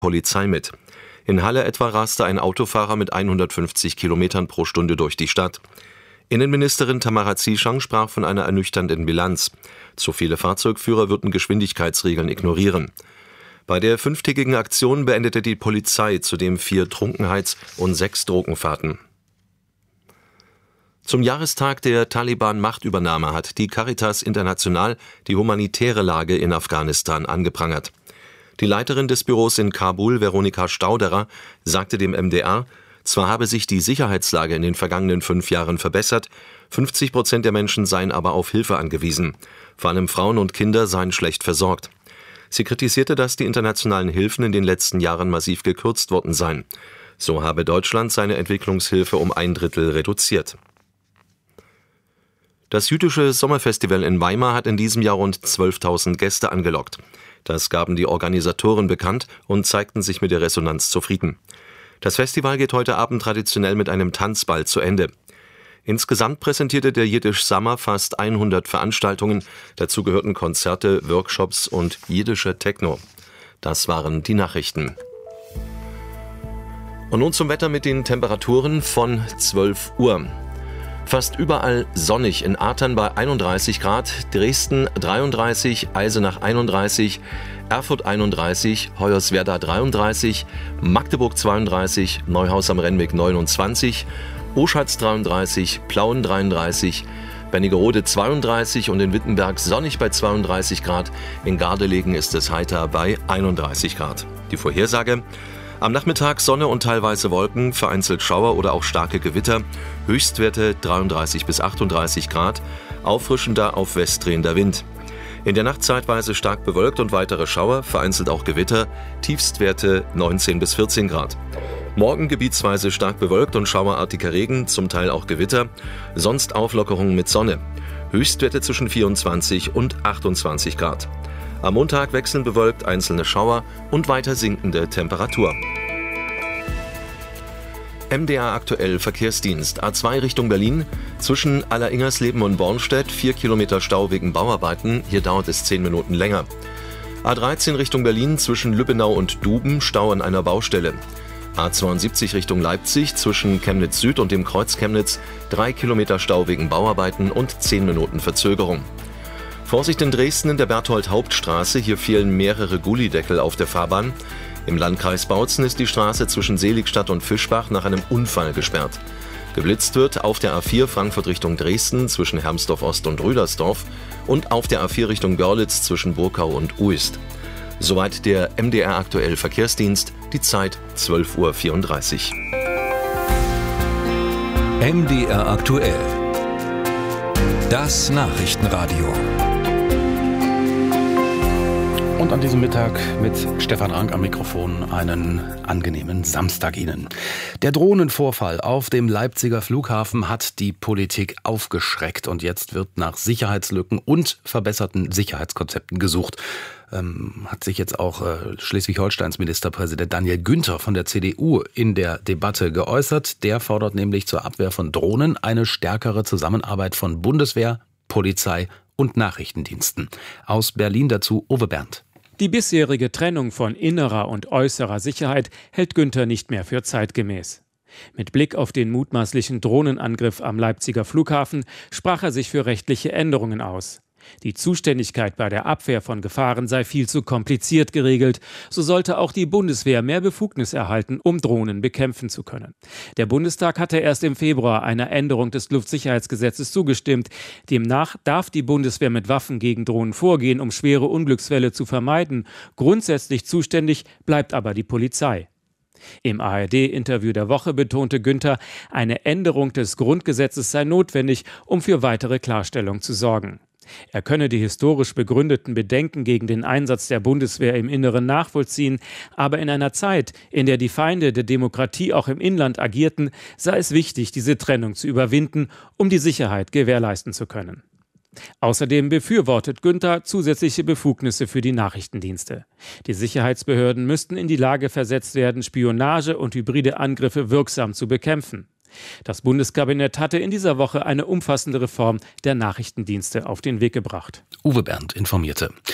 Polizei mit. In Halle etwa raste ein Autofahrer mit 150 Kilometern pro Stunde durch die Stadt. Innenministerin Tamara Zieschang sprach von einer ernüchternden Bilanz. Zu viele Fahrzeugführer würden Geschwindigkeitsregeln ignorieren. Bei der 5-tägigen Aktion beendete die Polizei zudem 4 Trunkenheits- und 6 Drogenfahrten. Zum Jahrestag der Taliban-Machtübernahme hat die Caritas International die humanitäre Lage in Afghanistan angeprangert. Die Leiterin des Büros in Kabul, Veronika Stauderer, sagte dem MDR, zwar habe sich die Sicherheitslage in den vergangenen 5 Jahren verbessert, 50% der Menschen seien aber auf Hilfe angewiesen. Vor allem Frauen und Kinder seien schlecht versorgt. Sie kritisierte, dass die internationalen Hilfen in den letzten Jahren massiv gekürzt worden seien. So habe Deutschland seine Entwicklungshilfe um 1/3 reduziert. Das jüdische Sommerfestival in Weimar hat in diesem Jahr rund 12.000 Gäste angelockt. Das gaben die Organisatoren bekannt und zeigten sich mit der Resonanz zufrieden. Das Festival geht heute Abend traditionell mit einem Tanzball zu Ende. Insgesamt präsentierte der Jiddisch Summer fast 100 Veranstaltungen. Dazu gehörten Konzerte, Workshops und jiddische Techno. Das waren die Nachrichten. Und nun zum Wetter mit den Temperaturen von 12 Uhr. Fast überall sonnig, in Athern bei 31 Grad, Dresden 33, Eisenach 31, Erfurt 31, Hoyerswerda 33, Magdeburg 32, Neuhaus am Rennweg 29, Oschatz 33, Plauen 33, Wernigerode 32 und in Wittenberg sonnig bei 32 Grad. In Gardelegen ist es heiter bei 31 Grad. Die Vorhersage: Am Nachmittag Sonne und teilweise Wolken, vereinzelt Schauer oder auch starke Gewitter. Höchstwerte 33 bis 38 Grad, auffrischender auf West drehender Wind. In der Nacht zeitweise stark bewölkt und weitere Schauer, vereinzelt auch Gewitter, Tiefstwerte 19 bis 14 Grad. Morgen gebietsweise stark bewölkt und schauerartiger Regen, zum Teil auch Gewitter, sonst Auflockerungen mit Sonne. Höchstwerte zwischen 24 und 28 Grad. Am Montag wechselnd bewölkt, einzelne Schauer und weiter sinkende Temperatur. MDR aktuell Verkehrsdienst. A2 Richtung Berlin. Zwischen Alleringersleben und Bornstedt 4 Kilometer Stau wegen Bauarbeiten. Hier dauert es 10 Minuten länger. A13 Richtung Berlin. Zwischen Lübbenau und Duben Stau an einer Baustelle. A72 Richtung Leipzig. Zwischen Chemnitz Süd und dem Kreuz Chemnitz 3 Kilometer Stau wegen Bauarbeiten und 10 Minuten Verzögerung. Vorsicht in Dresden in der Berthold-Hauptstraße. Hier fehlen mehrere Gullideckel auf der Fahrbahn. Im Landkreis Bautzen ist die Straße zwischen Seligstadt und Fischbach nach einem Unfall gesperrt. Geblitzt wird auf der A4 Frankfurt Richtung Dresden zwischen Hermsdorf Ost und Rüdersdorf und auf der A4 Richtung Görlitz zwischen Burkau und Uist. Soweit der MDR aktuell Verkehrsdienst, die Zeit 12:34 Uhr. MDR aktuell. Das Nachrichtenradio. Und an diesem Mittag mit Stefan Rank am Mikrofon einen angenehmen Samstag Ihnen. Der Drohnenvorfall auf dem Leipziger Flughafen hat die Politik aufgeschreckt und jetzt wird nach Sicherheitslücken und verbesserten Sicherheitskonzepten gesucht. Hat sich jetzt auch Schleswig-Holsteins Ministerpräsident Daniel Günther von der CDU in der Debatte geäußert. Der fordert nämlich zur Abwehr von Drohnen eine stärkere Zusammenarbeit von Bundeswehr, Polizei und Nachrichtendiensten. Aus Berlin dazu Uwe Berndt. Die bisherige Trennung von innerer und äußerer Sicherheit hält Günther nicht mehr für zeitgemäß. Mit Blick auf den mutmaßlichen Drohnenangriff am Leipziger Flughafen sprach er sich für rechtliche Änderungen aus. Die Zuständigkeit bei der Abwehr von Gefahren sei viel zu kompliziert geregelt. So sollte auch die Bundeswehr mehr Befugnis erhalten, um Drohnen bekämpfen zu können. Der Bundestag hatte erst im Februar einer Änderung des Luftsicherheitsgesetzes zugestimmt. Demnach darf die Bundeswehr mit Waffen gegen Drohnen vorgehen, um schwere Unglücksfälle zu vermeiden. Grundsätzlich zuständig bleibt aber die Polizei. Im ARD-Interview der Woche betonte Günther, eine Änderung des Grundgesetzes sei notwendig, um für weitere Klarstellung zu sorgen. Er könne die historisch begründeten Bedenken gegen den Einsatz der Bundeswehr im Inneren nachvollziehen, aber in einer Zeit, in der die Feinde der Demokratie auch im Inland agierten, sei es wichtig, diese Trennung zu überwinden, um die Sicherheit gewährleisten zu können. Außerdem befürwortet Günther zusätzliche Befugnisse für die Nachrichtendienste. Die Sicherheitsbehörden müssten in die Lage versetzt werden, Spionage und hybride Angriffe wirksam zu bekämpfen. Das Bundeskabinett hatte in dieser Woche eine umfassende Reform der Nachrichtendienste auf den Weg gebracht. Uwe Berndt informierte.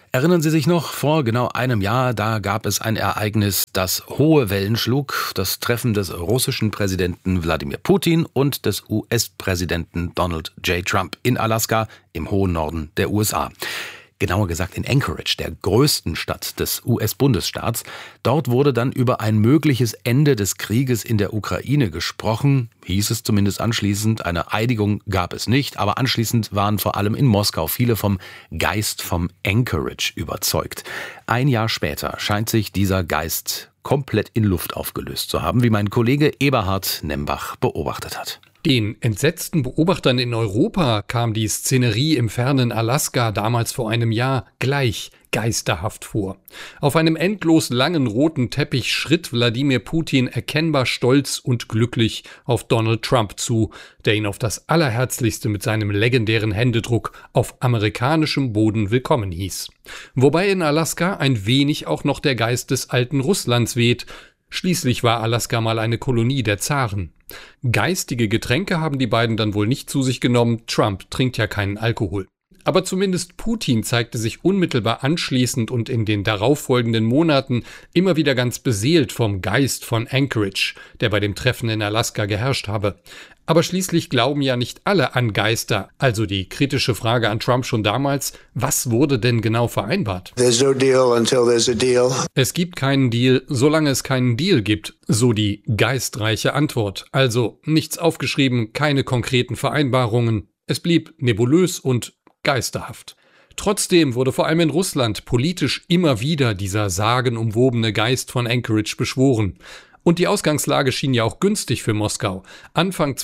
Erinnern Sie sich noch, vor genau einem Jahr, da gab es ein Ereignis, das hohe Wellen schlug. Das Treffen des russischen Präsidenten Wladimir Putin und des US-Präsidenten Donald J. Trump in Alaska im hohen Norden der USA. Genauer gesagt in Anchorage, der größten Stadt des US-Bundesstaats. Dort wurde dann über ein mögliches Ende des Krieges in der Ukraine gesprochen, hieß es zumindest anschließend. Eine Einigung gab es nicht, aber anschließend waren vor allem in Moskau viele vom Geist vom Anchorage überzeugt. Ein Jahr später scheint sich dieser Geist komplett in Luft aufgelöst zu haben, wie mein Kollege Eberhard Nembach beobachtet hat. Den entsetzten Beobachtern in Europa kam die Szenerie im fernen Alaska damals vor einem Jahr gleich geisterhaft vor. Auf einem endlos langen roten Teppich schritt Wladimir Putin erkennbar stolz und glücklich auf Donald Trump zu, der ihn auf das Allerherzlichste mit seinem legendären Händedruck auf amerikanischem Boden willkommen hieß. Wobei in Alaska ein wenig auch noch der Geist des alten Russlands weht. Schließlich war Alaska mal eine Kolonie der Zaren. Geistige Getränke haben die beiden dann wohl nicht zu sich genommen. Trump trinkt ja keinen Alkohol. Aber zumindest Putin zeigte sich unmittelbar anschließend und in den darauffolgenden Monaten immer wieder ganz beseelt vom Geist von Anchorage, der bei dem Treffen in Alaska geherrscht habe. Aber schließlich glauben ja nicht alle an Geister. Also die kritische Frage an Trump schon damals, was wurde denn genau vereinbart? There's no deal until there's a deal. Es gibt keinen Deal, solange es keinen Deal gibt, so die geistreiche Antwort. Also nichts aufgeschrieben, keine konkreten Vereinbarungen. Es blieb nebulös und geisterhaft. Trotzdem wurde vor allem in Russland politisch immer wieder dieser sagenumwobene Geist von Anchorage beschworen. Und die Ausgangslage schien ja auch günstig für Moskau. Anfang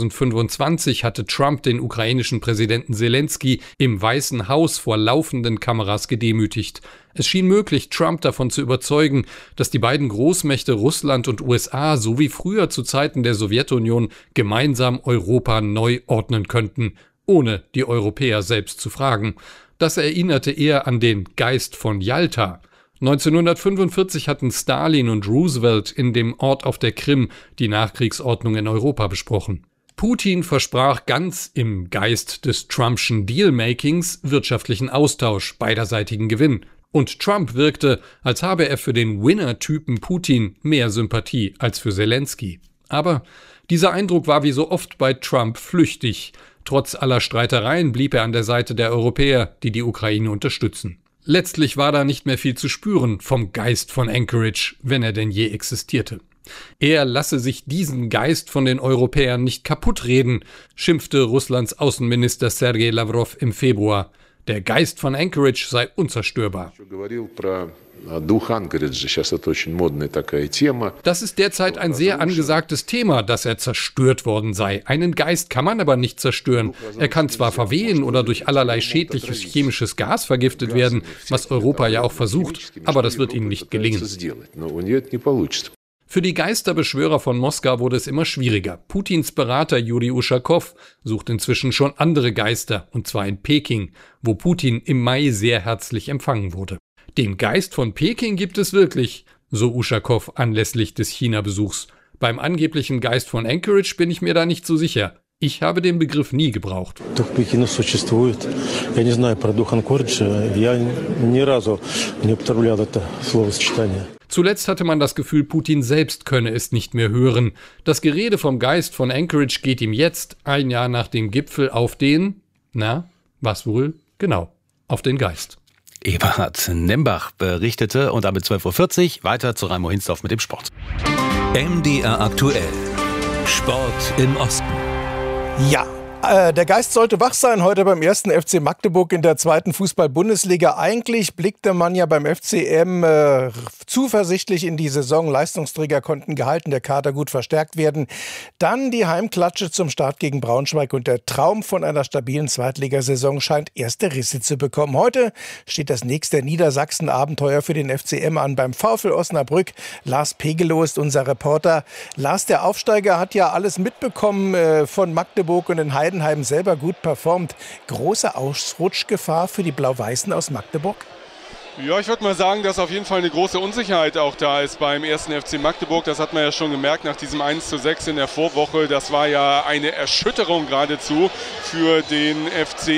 2025 hatte Trump den ukrainischen Präsidenten Zelensky im Weißen Haus vor laufenden Kameras gedemütigt. Es schien möglich, Trump davon zu überzeugen, dass die beiden Großmächte Russland und USA so wie früher zu Zeiten der Sowjetunion gemeinsam Europa neu ordnen könnten, ohne die Europäer selbst zu fragen. Das erinnerte eher an den Geist von Jalta. 1945 hatten Stalin und Roosevelt in dem Ort auf der Krim die Nachkriegsordnung in Europa besprochen. Putin versprach ganz im Geist des Trumpschen Dealmakings wirtschaftlichen Austausch, beiderseitigen Gewinn. Und Trump wirkte, als habe er für den Winner-Typen Putin mehr Sympathie als für Zelensky. Aber dieser Eindruck war wie so oft bei Trump flüchtig. Trotz aller Streitereien blieb er an der Seite der Europäer, die die Ukraine unterstützen. Letztlich war da nicht mehr viel zu spüren vom Geist von Anchorage, wenn er denn je existierte. Er lasse sich diesen Geist von den Europäern nicht kaputtreden, schimpfte Russlands Außenminister Sergei Lavrov im Februar. Der Geist von Anchorage sei unzerstörbar. Das ist derzeit ein sehr angesagtes Thema, dass er zerstört worden sei. Einen Geist kann man aber nicht zerstören. Er kann zwar verwehen oder durch allerlei schädliches chemisches Gas vergiftet werden, was Europa ja auch versucht, aber das wird ihnen nicht gelingen. Für die Geisterbeschwörer von Moskau wurde es immer schwieriger. Putins Berater Juri Uschakow sucht inzwischen schon andere Geister, und zwar in Peking, wo Putin im Mai sehr herzlich empfangen wurde. Den Geist von Peking gibt es wirklich, so Uschakow anlässlich des China-Besuchs. Beim angeblichen Geist von Anchorage bin ich mir da nicht so sicher. Ich habe den Begriff nie gebraucht. Zuletzt hatte man das Gefühl, Putin selbst könne es nicht mehr hören. Das Gerede vom Geist von Anchorage geht ihm jetzt, ein Jahr nach dem Gipfel, auf den, was wohl? Genau, auf den Geist. Eberhard Nembach berichtete und damit 12.40 Uhr weiter zu Raimo Hinsdorf mit dem Sport. MDR aktuell. Sport im Osten. Ja, der Geist sollte wach sein heute beim 1. FC Magdeburg in der 2. Fußball-Bundesliga. Eigentlich blickte man ja beim FCM zuversichtlich in die Saison. Leistungsträger konnten gehalten, der Kader gut verstärkt werden. Dann die Heimklatsche zum Start gegen Braunschweig und der Traum von einer stabilen Zweitligasaison scheint erste Risse zu bekommen. Heute steht das nächste Niedersachsen-Abenteuer für den FCM an beim VfL Osnabrück. Lars Pegelow ist unser Reporter. Lars, der Aufsteiger hat ja alles mitbekommen von Magdeburg und in Heidenheim selber gut performt. Große Ausrutschgefahr für die Blau-Weißen aus Magdeburg? Ja, ich würde mal sagen, dass auf jeden Fall eine große Unsicherheit auch da ist beim 1. FC Magdeburg. Das hat man ja schon gemerkt nach diesem 1:6 in der Vorwoche. Das war ja eine Erschütterung geradezu für den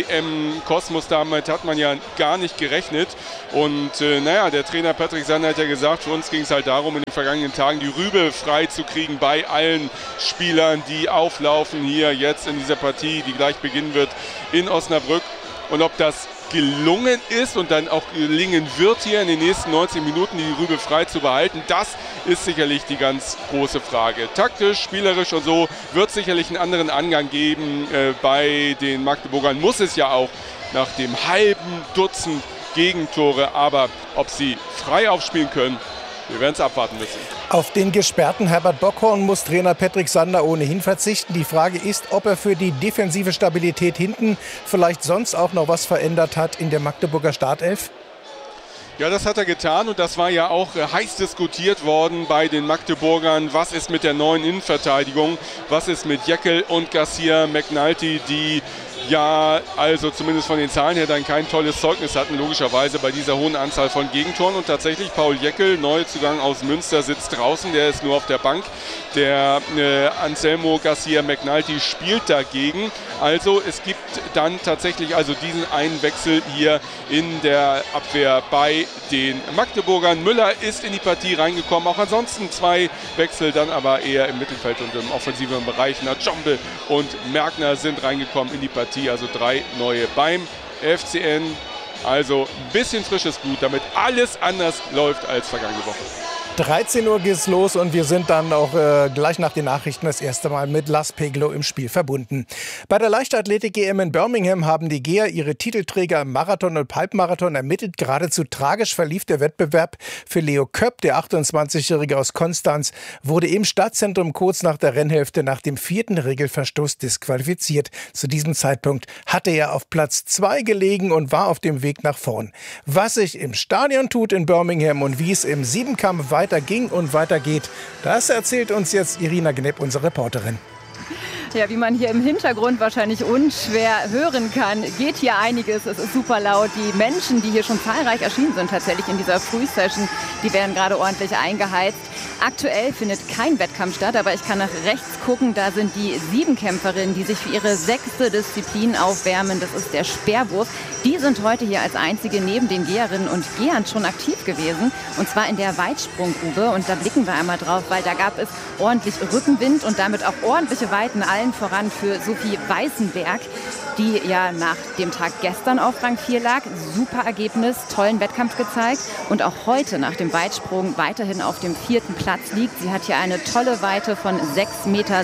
FCM Kosmos. Damit hat man ja gar nicht gerechnet. Und der Trainer Patrick Sander hat ja gesagt, für uns ging es halt darum, in den vergangenen Tagen die Rübe frei zu kriegen bei allen Spielern, die auflaufen hier jetzt in dieser Partie, die gleich beginnen wird in Osnabrück. Und ob das gelungen ist und dann auch gelingen wird, hier in den nächsten 90 Minuten die Rübe frei zu behalten, das ist sicherlich die ganz große Frage. Taktisch, spielerisch und so wird es sicherlich einen anderen Angang geben. Bei den Magdeburgern muss es ja auch nach dem halben Dutzend Gegentore, aber ob sie frei aufspielen können, wir werden es abwarten müssen. Auf den gesperrten Herbert Bockhorn muss Trainer Patrick Sander ohnehin verzichten. Die Frage ist, ob er für die defensive Stabilität hinten vielleicht sonst auch noch was verändert hat in der Magdeburger Startelf. Ja, das hat er getan und das war ja auch heiß diskutiert worden bei den Magdeburgern. Was ist mit der neuen Innenverteidigung? Was ist mit Jekyll und Garcia McNulty, die ja, also zumindest von den Zahlen her dann kein tolles Zeugnis hatten, logischerweise bei dieser hohen Anzahl von Gegentoren. Und tatsächlich Paul Jekyll, Neuzugang aus Münster, sitzt draußen, der ist nur auf der Bank. Der Anselmo Garcia McNulty spielt dagegen. Also es gibt dann tatsächlich also diesen einen Wechsel hier in der Abwehr bei den Magdeburgern. Müller ist in die Partie reingekommen, auch ansonsten 2 Wechsel, dann aber eher im Mittelfeld und im offensiven Bereich. Njombe und Merkner sind reingekommen in die Partie. Also 3 neue beim FCN. Also ein bisschen frisches Blut, damit alles anders läuft als vergangene Woche. 13 Uhr geht's los und wir sind dann auch gleich nach den Nachrichten das erste Mal mit Lars Peglo im Spiel verbunden. Bei der Leichtathletik-EM in Birmingham haben die Geher ihre Titelträger im Marathon und Halbmarathon ermittelt. Geradezu tragisch verlief der Wettbewerb für Leo Köpp. Der 28-Jährige aus Konstanz wurde im Stadtzentrum kurz nach der Rennhälfte nach dem 4. Regelverstoß disqualifiziert. Zu diesem Zeitpunkt hatte er auf Platz 2 gelegen und war auf dem Weg nach vorn. Was sich im Stadion tut in Birmingham und wie es im Siebenkampf weiterging und weitergeht, das erzählt uns jetzt Irina Gnepp, unsere Reporterin. Ja, wie man hier im Hintergrund wahrscheinlich unschwer hören kann, geht hier einiges. Es ist super laut. Die Menschen, die hier schon zahlreich erschienen sind tatsächlich in dieser Frühsession, die werden gerade ordentlich eingeheizt. Aktuell findet kein Wettkampf statt, aber ich kann nach rechts gucken. Da sind die 7 Kämpferinnen, die sich für ihre 6. Disziplin aufwärmen. Das ist der Speerwurf. Die sind heute hier als einzige neben den Geherinnen und Gehern schon aktiv gewesen. Und zwar in der Weitsprunggrube. Und da blicken wir einmal drauf, weil da gab es ordentlich Rückenwind und damit auch ordentliche Weiten, allen voran für Sophie Weißenberg, die ja nach dem Tag gestern auf Rang 4 lag. Super Ergebnis, tollen Wettkampf gezeigt und auch heute nach dem Weitsprung weiterhin auf dem 4. Platz liegt. Sie hat hier eine tolle Weite von 6,56 Meter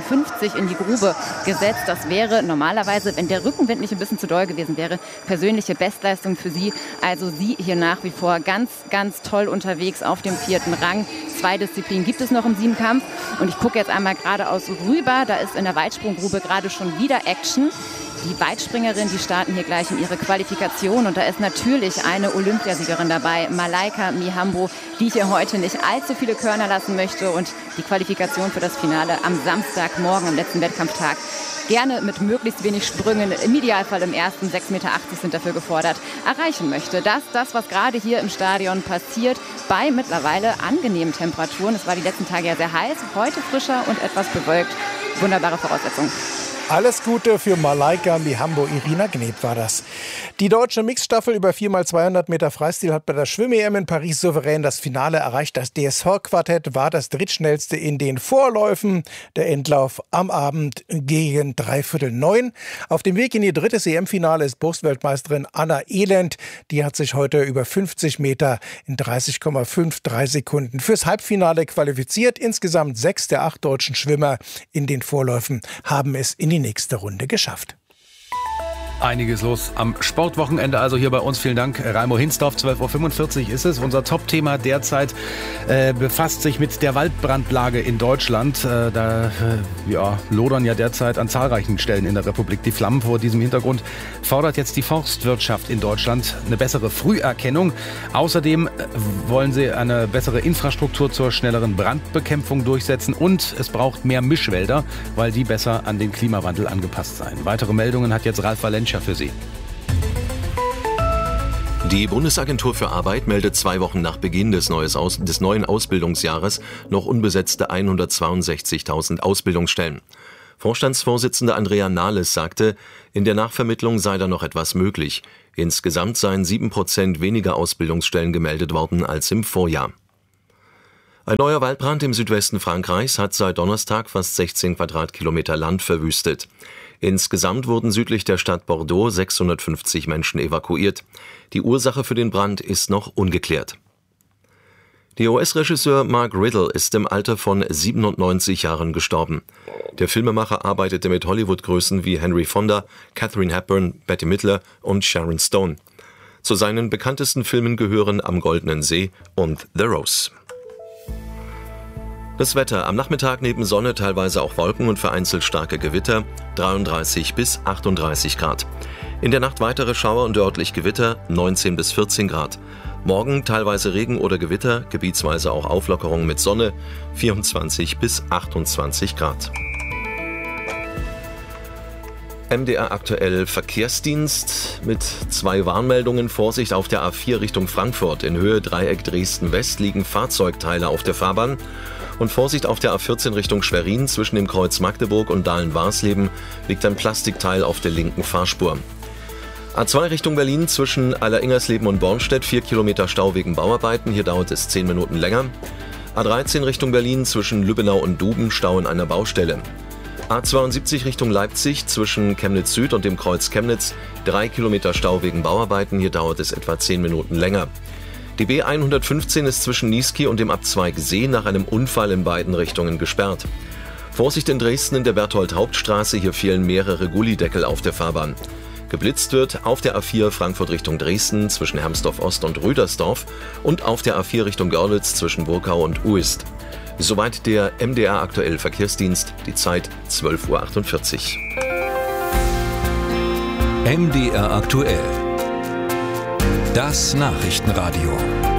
in die Grube gesetzt. Das wäre normalerweise, wenn der Rückenwind nicht ein bisschen zu doll gewesen wäre, persönliche Bestleistung für sie. Also sie hier nach wie vor ganz, ganz toll unterwegs auf dem 4. Rang. 2 Disziplinen gibt es noch im Siebenkampf. Und ich gucke jetzt einmal geradeaus rüber. Da ist in der Weitsprunggrube gerade schon wieder Action. Die Weitspringerinnen, die starten hier gleich in ihre Qualifikation. Und da ist natürlich eine Olympiasiegerin dabei, Malaika Mihambo, die hier heute nicht allzu viele Körner lassen möchte und die Qualifikation für das Finale am Samstagmorgen, am letzten Wettkampftag, gerne mit möglichst wenig Sprüngen, im Idealfall im ersten, 6,80 Meter sind dafür gefordert, erreichen möchte. Das, was gerade hier im Stadion passiert, bei mittlerweile angenehmen Temperaturen. Es war die letzten Tage ja sehr heiß, heute frischer und etwas bewölkt. Wunderbare Voraussetzungen. Alles Gute für Malaika Mihambo. Irina Gneb war das. Die deutsche Mixstaffel über 4x200 Meter Freistil hat bei der Schwimm-EM in Paris souverän das Finale erreicht. Das DSV-Quartett war das drittschnellste in den Vorläufen. Der Endlauf am Abend gegen 8:45. Auf dem Weg in ihr drittes EM-Finale ist Brustweltmeisterin Anna Elend. Die hat sich heute über 50 Meter in 30,53 Sekunden fürs Halbfinale qualifiziert. Insgesamt 6 der 8 deutschen Schwimmer in den Vorläufen haben es in die nächste Runde geschafft. Einiges los am Sportwochenende, also hier bei uns. Vielen Dank, Raimo Hinsdorf. 12:45 Uhr ist es. Unser Top-Thema derzeit befasst sich mit der Waldbrandlage in Deutschland. Da lodern ja derzeit an zahlreichen Stellen in der Republik die Flammen. Vor diesem Hintergrund fordert jetzt die Forstwirtschaft in Deutschland eine bessere Früherkennung. Außerdem wollen sie eine bessere Infrastruktur zur schnelleren Brandbekämpfung durchsetzen. Und es braucht mehr Mischwälder, weil die besser an den Klimawandel angepasst seien. Weitere Meldungen hat jetzt Ralf Valencia für Sie. Die Bundesagentur für Arbeit meldet 2 Wochen nach Beginn des neuen Ausbildungsjahres noch unbesetzte 162.000 Ausbildungsstellen. Vorstandsvorsitzende Andrea Nahles sagte, in der Nachvermittlung sei da noch etwas möglich. Insgesamt seien 7% weniger Ausbildungsstellen gemeldet worden als im Vorjahr. Ein neuer Waldbrand im Südwesten Frankreichs hat seit Donnerstag fast 16 Quadratkilometer Land verwüstet. Insgesamt wurden südlich der Stadt Bordeaux 650 Menschen evakuiert. Die Ursache für den Brand ist noch ungeklärt. Der US-Regisseur Mark Riddle ist im Alter von 97 Jahren gestorben. Der Filmemacher arbeitete mit Hollywood-Größen wie Henry Fonda, Katharine Hepburn, Bette Midler und Sharon Stone. Zu seinen bekanntesten Filmen gehören Am Goldenen See und The Rose. Das Wetter: am Nachmittag neben Sonne teilweise auch Wolken und vereinzelt starke Gewitter, 33 bis 38 Grad. In der Nacht weitere Schauer und örtlich Gewitter, 19 bis 14 Grad. Morgen teilweise Regen oder Gewitter, gebietsweise auch Auflockerung mit Sonne, 24 bis 28 Grad. MDR aktuell Verkehrsdienst mit 2 Warnmeldungen. Vorsicht auf der A4 Richtung Frankfurt. In Höhe Dreieck Dresden-West liegen Fahrzeugteile auf der Fahrbahn. Und Vorsicht auf der A14 Richtung Schwerin. Zwischen dem Kreuz Magdeburg und Dahlen-Warsleben liegt ein Plastikteil auf der linken Fahrspur. A2 Richtung Berlin zwischen Aller-Ingersleben und Bornstedt, 4 Kilometer Stau wegen Bauarbeiten. Hier dauert es 10 Minuten länger. A13 Richtung Berlin zwischen Lübbenau und Duben, Stau in einer Baustelle. A72 Richtung Leipzig zwischen Chemnitz Süd und dem Kreuz Chemnitz, 3 Kilometer Stau wegen Bauarbeiten. Hier dauert es etwa 10 Minuten länger. Die B115 ist zwischen Niesky und dem Abzweig See nach einem Unfall in beiden Richtungen gesperrt. Vorsicht in Dresden in der Berthold-Hauptstraße, hier fehlen mehrere Gullideckel auf der Fahrbahn. Geblitzt wird auf der A4 Frankfurt Richtung Dresden zwischen Hermsdorf-Ost und Rüdersdorf und auf der A4 Richtung Görlitz zwischen Burkau und Uist. Soweit der MDR aktuell Verkehrsdienst, die Zeit 12:48 Uhr. MDR aktuell. Das Nachrichtenradio.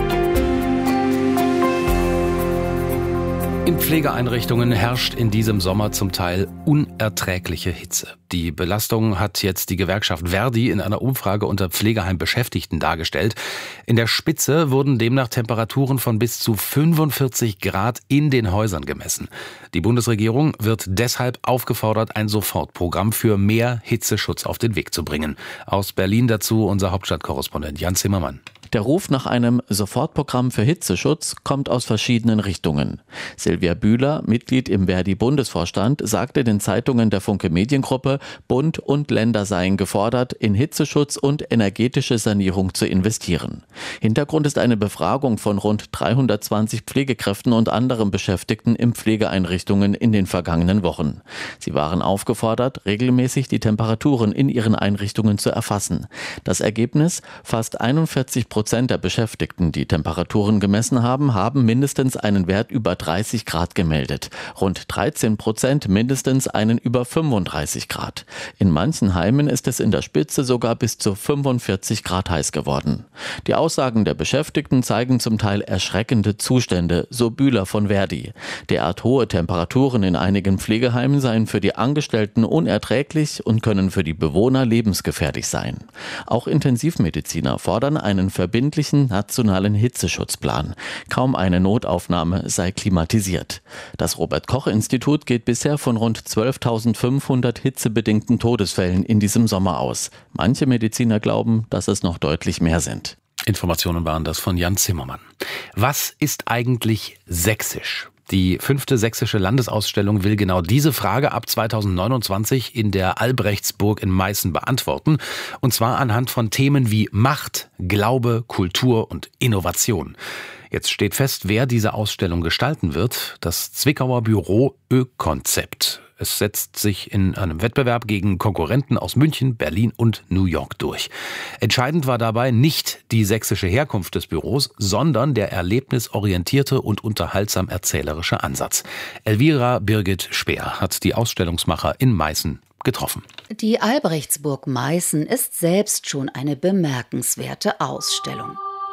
In Pflegeeinrichtungen herrscht in diesem Sommer zum Teil unerträgliche Hitze. Die Belastung hat jetzt die Gewerkschaft Verdi in einer Umfrage unter Pflegeheimbeschäftigten dargestellt. In der Spitze wurden demnach Temperaturen von bis zu 45 Grad in den Häusern gemessen. Die Bundesregierung wird deshalb aufgefordert, ein Sofortprogramm für mehr Hitzeschutz auf den Weg zu bringen. Aus Berlin dazu unser Hauptstadtkorrespondent Jan Zimmermann. Der Ruf nach einem Sofortprogramm für Hitzeschutz kommt aus verschiedenen Richtungen. Silvia Bühler, Mitglied im Verdi-Bundesvorstand, sagte den Zeitungen der Funke Mediengruppe, Bund und Länder seien gefordert, in Hitzeschutz und energetische Sanierung zu investieren. Hintergrund ist eine Befragung von rund 320 Pflegekräften und anderen Beschäftigten in Pflegeeinrichtungen in den vergangenen Wochen. Sie waren aufgefordert, regelmäßig die Temperaturen in ihren Einrichtungen zu erfassen. Das Ergebnis: fast 41% der Beschäftigten, die Temperaturen gemessen haben, haben mindestens einen Wert über 30 Grad gemeldet. Rund 13% mindestens einen über 35 Grad. In manchen Heimen ist es in der Spitze sogar bis zu 45 Grad heiß geworden. Die Aussagen der Beschäftigten zeigen zum Teil erschreckende Zustände, so Bühler von Verdi. Derart hohe Temperaturen in einigen Pflegeheimen seien für die Angestellten unerträglich und können für die Bewohner lebensgefährlich sein. Auch Intensivmediziner fordern einen verbindlichen nationalen Hitzeschutzplan. Kaum eine Notaufnahme sei klimatisiert. Das Robert-Koch-Institut geht bisher von rund 12.500 hitzebedingten Todesfällen in diesem Sommer aus. Manche Mediziner glauben, dass es noch deutlich mehr sind. Informationen waren das von Jan Zimmermann. Was ist eigentlich sächsisch? Die 5. Sächsische Landesausstellung will genau diese Frage ab 2029 in der Albrechtsburg in Meißen beantworten. Und zwar anhand von Themen wie Macht, Glaube, Kultur und Innovation. Jetzt steht fest, wer diese Ausstellung gestalten wird: das Zwickauer Büro Ö-Konzept. Es setzt sich in einem Wettbewerb gegen Konkurrenten aus München, Berlin und New York durch. Entscheidend war dabei nicht die sächsische Herkunft des Büros, sondern der erlebnisorientierte und unterhaltsam erzählerische Ansatz. Elvira Birgit Speer hat die Ausstellungsmacher in Meißen getroffen. Die Albrechtsburg Meißen ist selbst schon eine bemerkenswerte Ausstellung.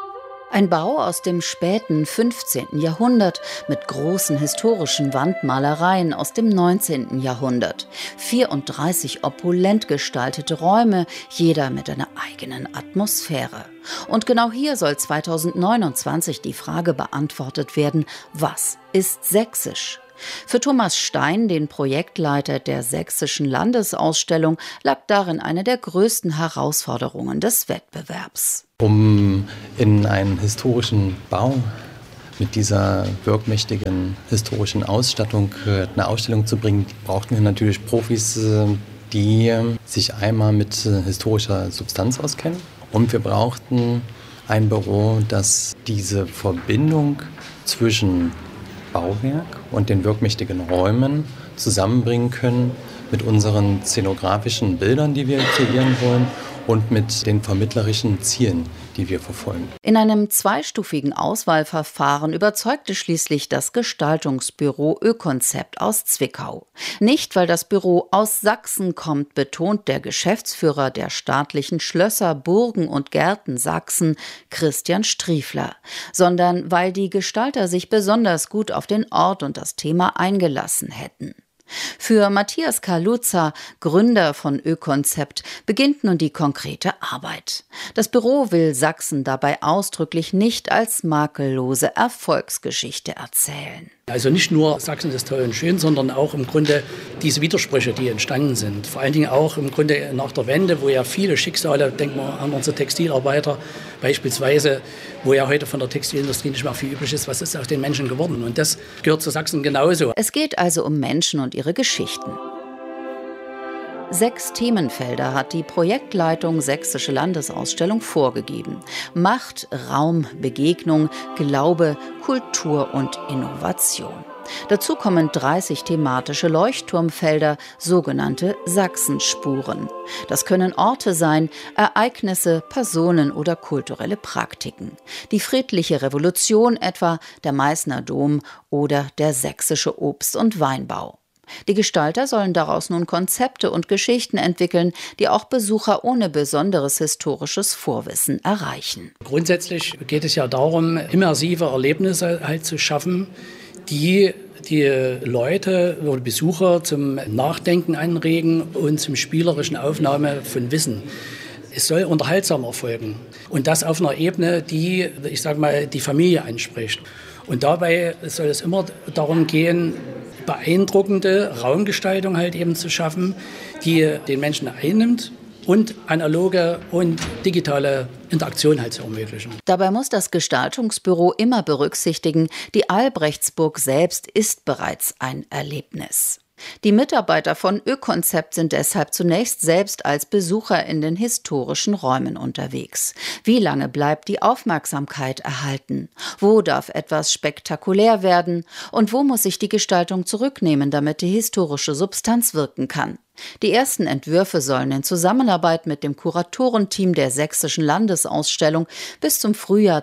Ein Bau aus dem späten 15. Jahrhundert mit großen historischen Wandmalereien aus dem 19. Jahrhundert. 34 opulent gestaltete Räume, jeder mit einer eigenen Atmosphäre. Und genau hier soll 2029 die Frage beantwortet werden, was ist sächsisch? Für Thomas Stein, den Projektleiter der Sächsischen Landesausstellung, lag darin eine der größten Herausforderungen des Wettbewerbs. Um in einen historischen Bau mit dieser wirkmächtigen historischen Ausstattung eine Ausstellung zu bringen, brauchten wir natürlich Profis, die sich einmal mit historischer Substanz auskennen. Und wir brauchten ein Büro, das diese Verbindung zwischen Bauwerk und den wirkmächtigen Räumen zusammenbringen können mit unseren szenografischen Bildern, die wir kreieren wollen, und mit den vermittlerischen Zielen, die wir verfolgen. In einem zweistufigen Auswahlverfahren überzeugte schließlich das Gestaltungsbüro Ökonzept aus Zwickau. Nicht, weil das Büro aus Sachsen kommt, betont der Geschäftsführer der staatlichen Schlösser, Burgen und Gärten Sachsen, Christian Striefler, sondern weil die Gestalter sich besonders gut auf den Ort und das Thema eingelassen hätten. Für Matthias Kaluza, Gründer von Ökonzept, beginnt nun die konkrete Arbeit. Das Büro will Sachsen dabei ausdrücklich nicht als makellose Erfolgsgeschichte erzählen. Also nicht nur Sachsen ist toll und schön, sondern auch im Grunde diese Widersprüche, die entstanden sind. Vor allen Dingen auch im Grunde nach der Wende, wo ja viele Schicksale, denken wir an unsere Textilarbeiter beispielsweise, wo ja heute von der Textilindustrie nicht mehr viel übrig ist, was ist aus den Menschen geworden? Und das gehört zu Sachsen genauso. Es geht also um Menschen und ihre Geschichten. 6 Themenfelder hat die Projektleitung Sächsische Landesausstellung vorgegeben. Macht, Raum, Begegnung, Glaube, Kultur und Innovation. Dazu kommen 30 thematische Leuchtturmfelder, sogenannte Sachsenspuren. Das können Orte sein, Ereignisse, Personen oder kulturelle Praktiken. Die friedliche Revolution etwa, der Meißner Dom oder der sächsische Obst- und Weinbau. Die Gestalter sollen daraus nun Konzepte und Geschichten entwickeln, die auch Besucher ohne besonderes historisches Vorwissen erreichen. Grundsätzlich geht es ja darum, immersive Erlebnisse halt zu schaffen, die Leute oder Besucher zum Nachdenken anregen und zum spielerischen Aufnahme von Wissen. Es soll unterhaltsam erfolgen und das auf einer Ebene, die, ich sage mal, die Familie anspricht. Und dabei soll es immer darum gehen, beeindruckende Raumgestaltung halt eben zu schaffen, die den Menschen einnimmt und analoge und digitale Interaktion halt zu ermöglichen. Dabei muss das Gestaltungsbüro immer berücksichtigen, die Albrechtsburg selbst ist bereits ein Erlebnis. Die Mitarbeiter von Ökonzept sind deshalb zunächst selbst als Besucher in den historischen Räumen unterwegs. Wie lange bleibt die Aufmerksamkeit erhalten? Wo darf etwas spektakulär werden? Und wo muss sich die Gestaltung zurücknehmen, damit die historische Substanz wirken kann? Die ersten Entwürfe sollen in Zusammenarbeit mit dem Kuratorenteam der Sächsischen Landesausstellung bis zum Frühjahr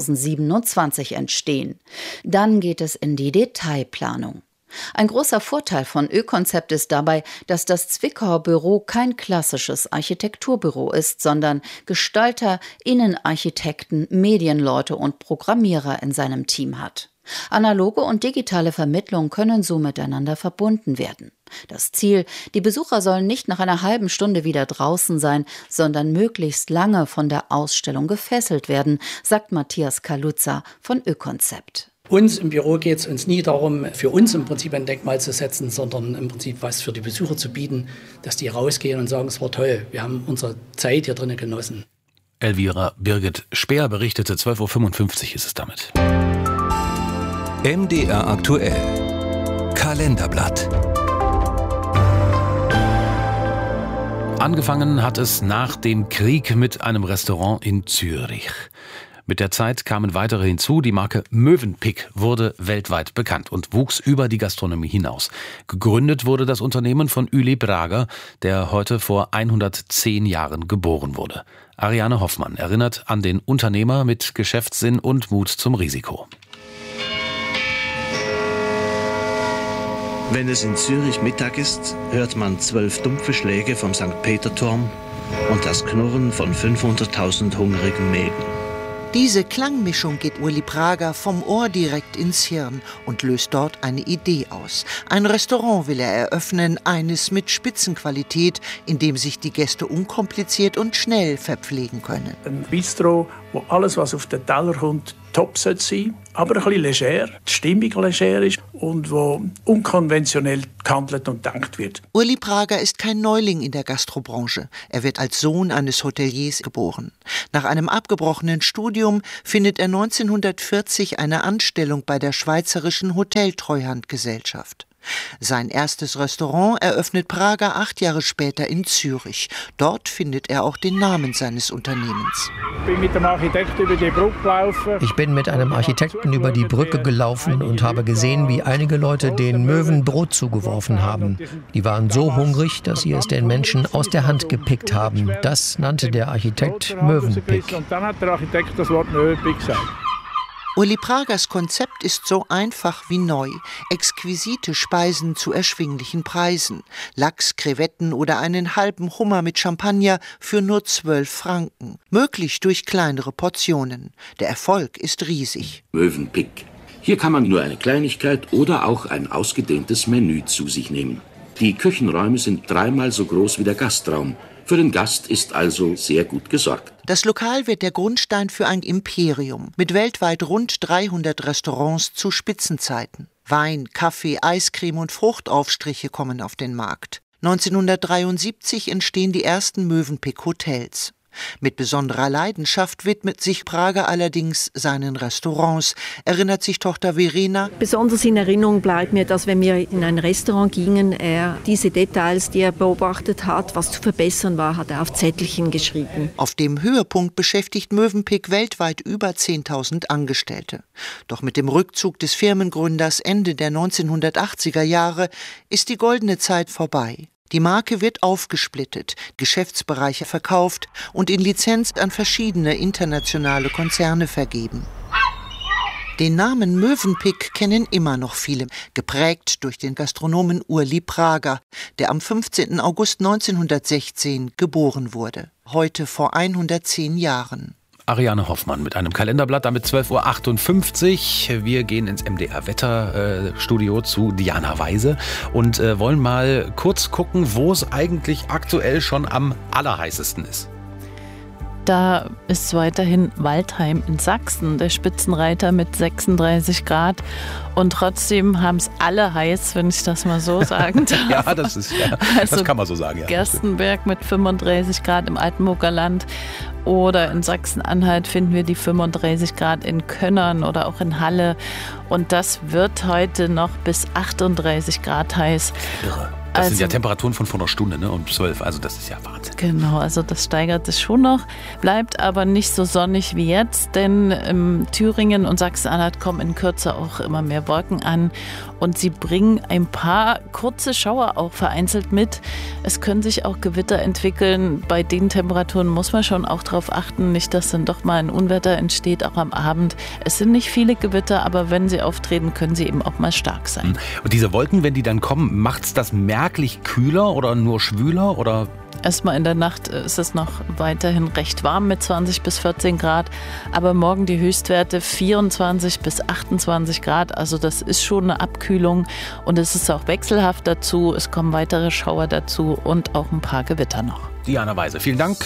2027 entstehen. Dann geht es in die Detailplanung. Ein großer Vorteil von Ökonzept ist dabei, dass das Zwickauer Büro kein klassisches Architekturbüro ist, sondern Gestalter, Innenarchitekten, Medienleute und Programmierer in seinem Team hat. Analoge und digitale Vermittlung können so miteinander verbunden werden. Das Ziel: Die Besucher sollen nicht nach einer halben Stunde wieder draußen sein, sondern möglichst lange von der Ausstellung gefesselt werden, sagt Matthias Kaluza von Ökonzept. Uns im Büro geht es uns nie darum, für uns im Prinzip ein Denkmal zu setzen, sondern im Prinzip was für die Besucher zu bieten, dass die rausgehen und sagen, es war toll, wir haben unsere Zeit hier drinnen genossen. Elvira Birgit Speer berichtete, 12.55 Uhr ist es damit. MDR aktuell. Kalenderblatt. Angefangen hat es nach dem Krieg mit einem Restaurant in Zürich. Mit der Zeit kamen weitere hinzu. Die Marke Mövenpick wurde weltweit bekannt und wuchs über die Gastronomie hinaus. Gegründet wurde das Unternehmen von Ueli Brager, der heute vor 110 Jahren geboren wurde. Ariane Hoffmann erinnert an den Unternehmer mit Geschäftssinn und Mut zum Risiko. Wenn es in Zürich Mittag ist, hört man 12 dumpfe Schläge vom St. Peter-Turm und das Knurren von 500.000 hungrigen Mägen. Diese Klangmischung geht Uli Prager vom Ohr direkt ins Hirn und löst dort eine Idee aus. Ein Restaurant will er eröffnen, eines mit Spitzenqualität, in dem sich die Gäste unkompliziert und schnell verpflegen können. Ein Bistro, wo alles, was auf den Teller kommt, top sein sollte, aber ein bisschen leger, die Stimmung leger ist und wo unkonventionell gehandelt und gedacht wird. Uli Prager ist kein Neuling in der Gastrobranche. Er wird als Sohn eines Hoteliers geboren. Nach einem abgebrochenen Studium findet er 1940 eine Anstellung bei der Schweizerischen Hoteltreuhandgesellschaft. Sein erstes Restaurant eröffnet Prager 8 Jahre später in Zürich. Dort findet er auch den Namen seines Unternehmens. Ich bin mit dem Architekten über die Brücke gelaufen. Ich bin mit einem Architekten über die Brücke gelaufen und habe gesehen, wie einige Leute den Möwen Brot zugeworfen haben. Die waren so hungrig, dass sie es den Menschen aus der Hand gepickt haben. Das nannte der Architekt Möwenpick. Und dann hat der Architekt das Wort Möwenpick gesagt. Uli Pragers Konzept ist so einfach wie neu. Exquisite Speisen zu erschwinglichen Preisen. Lachs, Krevetten oder einen halben Hummer mit Champagner für nur 12 Franken. Möglich durch kleinere Portionen. Der Erfolg ist riesig. Möwenpick. Hier kann man nur eine Kleinigkeit oder auch ein ausgedehntes Menü zu sich nehmen. Die Küchenräume sind 3-mal so groß wie der Gastraum. Für den Gast ist also sehr gut gesorgt. Das Lokal wird der Grundstein für ein Imperium mit weltweit rund 300 Restaurants zu Spitzenzeiten. Wein, Kaffee, Eiscreme und Fruchtaufstriche kommen auf den Markt. 1973 entstehen die ersten Möwenpick-Hotels. Mit besonderer Leidenschaft widmet sich Prager allerdings seinen Restaurants, erinnert sich Tochter Verena. Besonders in Erinnerung bleibt mir, dass wenn wir in ein Restaurant gingen, er diese Details, die er beobachtet hat, was zu verbessern war, hat er auf Zettelchen geschrieben. Auf dem Höhepunkt beschäftigt Möwenpick weltweit über 10.000 Angestellte. Doch mit dem Rückzug des Firmengründers Ende der 1980er Jahre ist die goldene Zeit vorbei. Die Marke wird aufgesplittet, Geschäftsbereiche verkauft und in Lizenz an verschiedene internationale Konzerne vergeben. Den Namen Möwenpick kennen immer noch viele, geprägt durch den Gastronomen Uli Prager, der am 15. August 1916 geboren wurde, heute vor 110 Jahren. Ariane Hoffmann mit einem Kalenderblatt, damit 12.58 Uhr. Wir gehen ins MDR-Wetterstudio zu Diana Weise und wollen mal kurz gucken, wo es eigentlich aktuell schon am allerheißesten ist. Da ist weiterhin Waldheim in Sachsen, der Spitzenreiter mit 36 Grad. Und trotzdem haben es alle heiß, wenn ich das mal so sagen darf. Ja, das kann man so sagen. Ja. Gerstenberg mit 35 Grad im Altenburger Land. Oder in Sachsen-Anhalt finden wir die 35 Grad in Könnern oder auch in Halle. Und das wird heute noch bis 38 Grad heiß. Irre. Das sind ja Temperaturen von vor einer Stunde, ne? Um 12. Also das ist ja Wahnsinn. Genau, also das steigert sich schon noch. Bleibt aber nicht so sonnig wie jetzt, denn Thüringen und Sachsen-Anhalt kommen in Kürze auch immer mehr Wolken an. Und sie bringen ein paar kurze Schauer auch vereinzelt mit. Es können sich auch Gewitter entwickeln. Bei den Temperaturen muss man schon auch darauf achten, nicht, dass dann doch mal ein Unwetter entsteht, auch am Abend. Es sind nicht viele Gewitter, aber wenn sie auftreten, können sie eben auch mal stark sein. Und diese Wolken, wenn die dann kommen, macht es das merklich kühler oder nur schwüler? Oder? Erstmal in der Nacht ist es noch weiterhin recht warm mit 20 bis 14 Grad, aber morgen die Höchstwerte 24 bis 28 Grad, also das ist schon eine Abkühlung und es ist auch wechselhaft dazu, es kommen weitere Schauer dazu und auch ein paar Gewitter noch. Diana Weise, vielen Dank.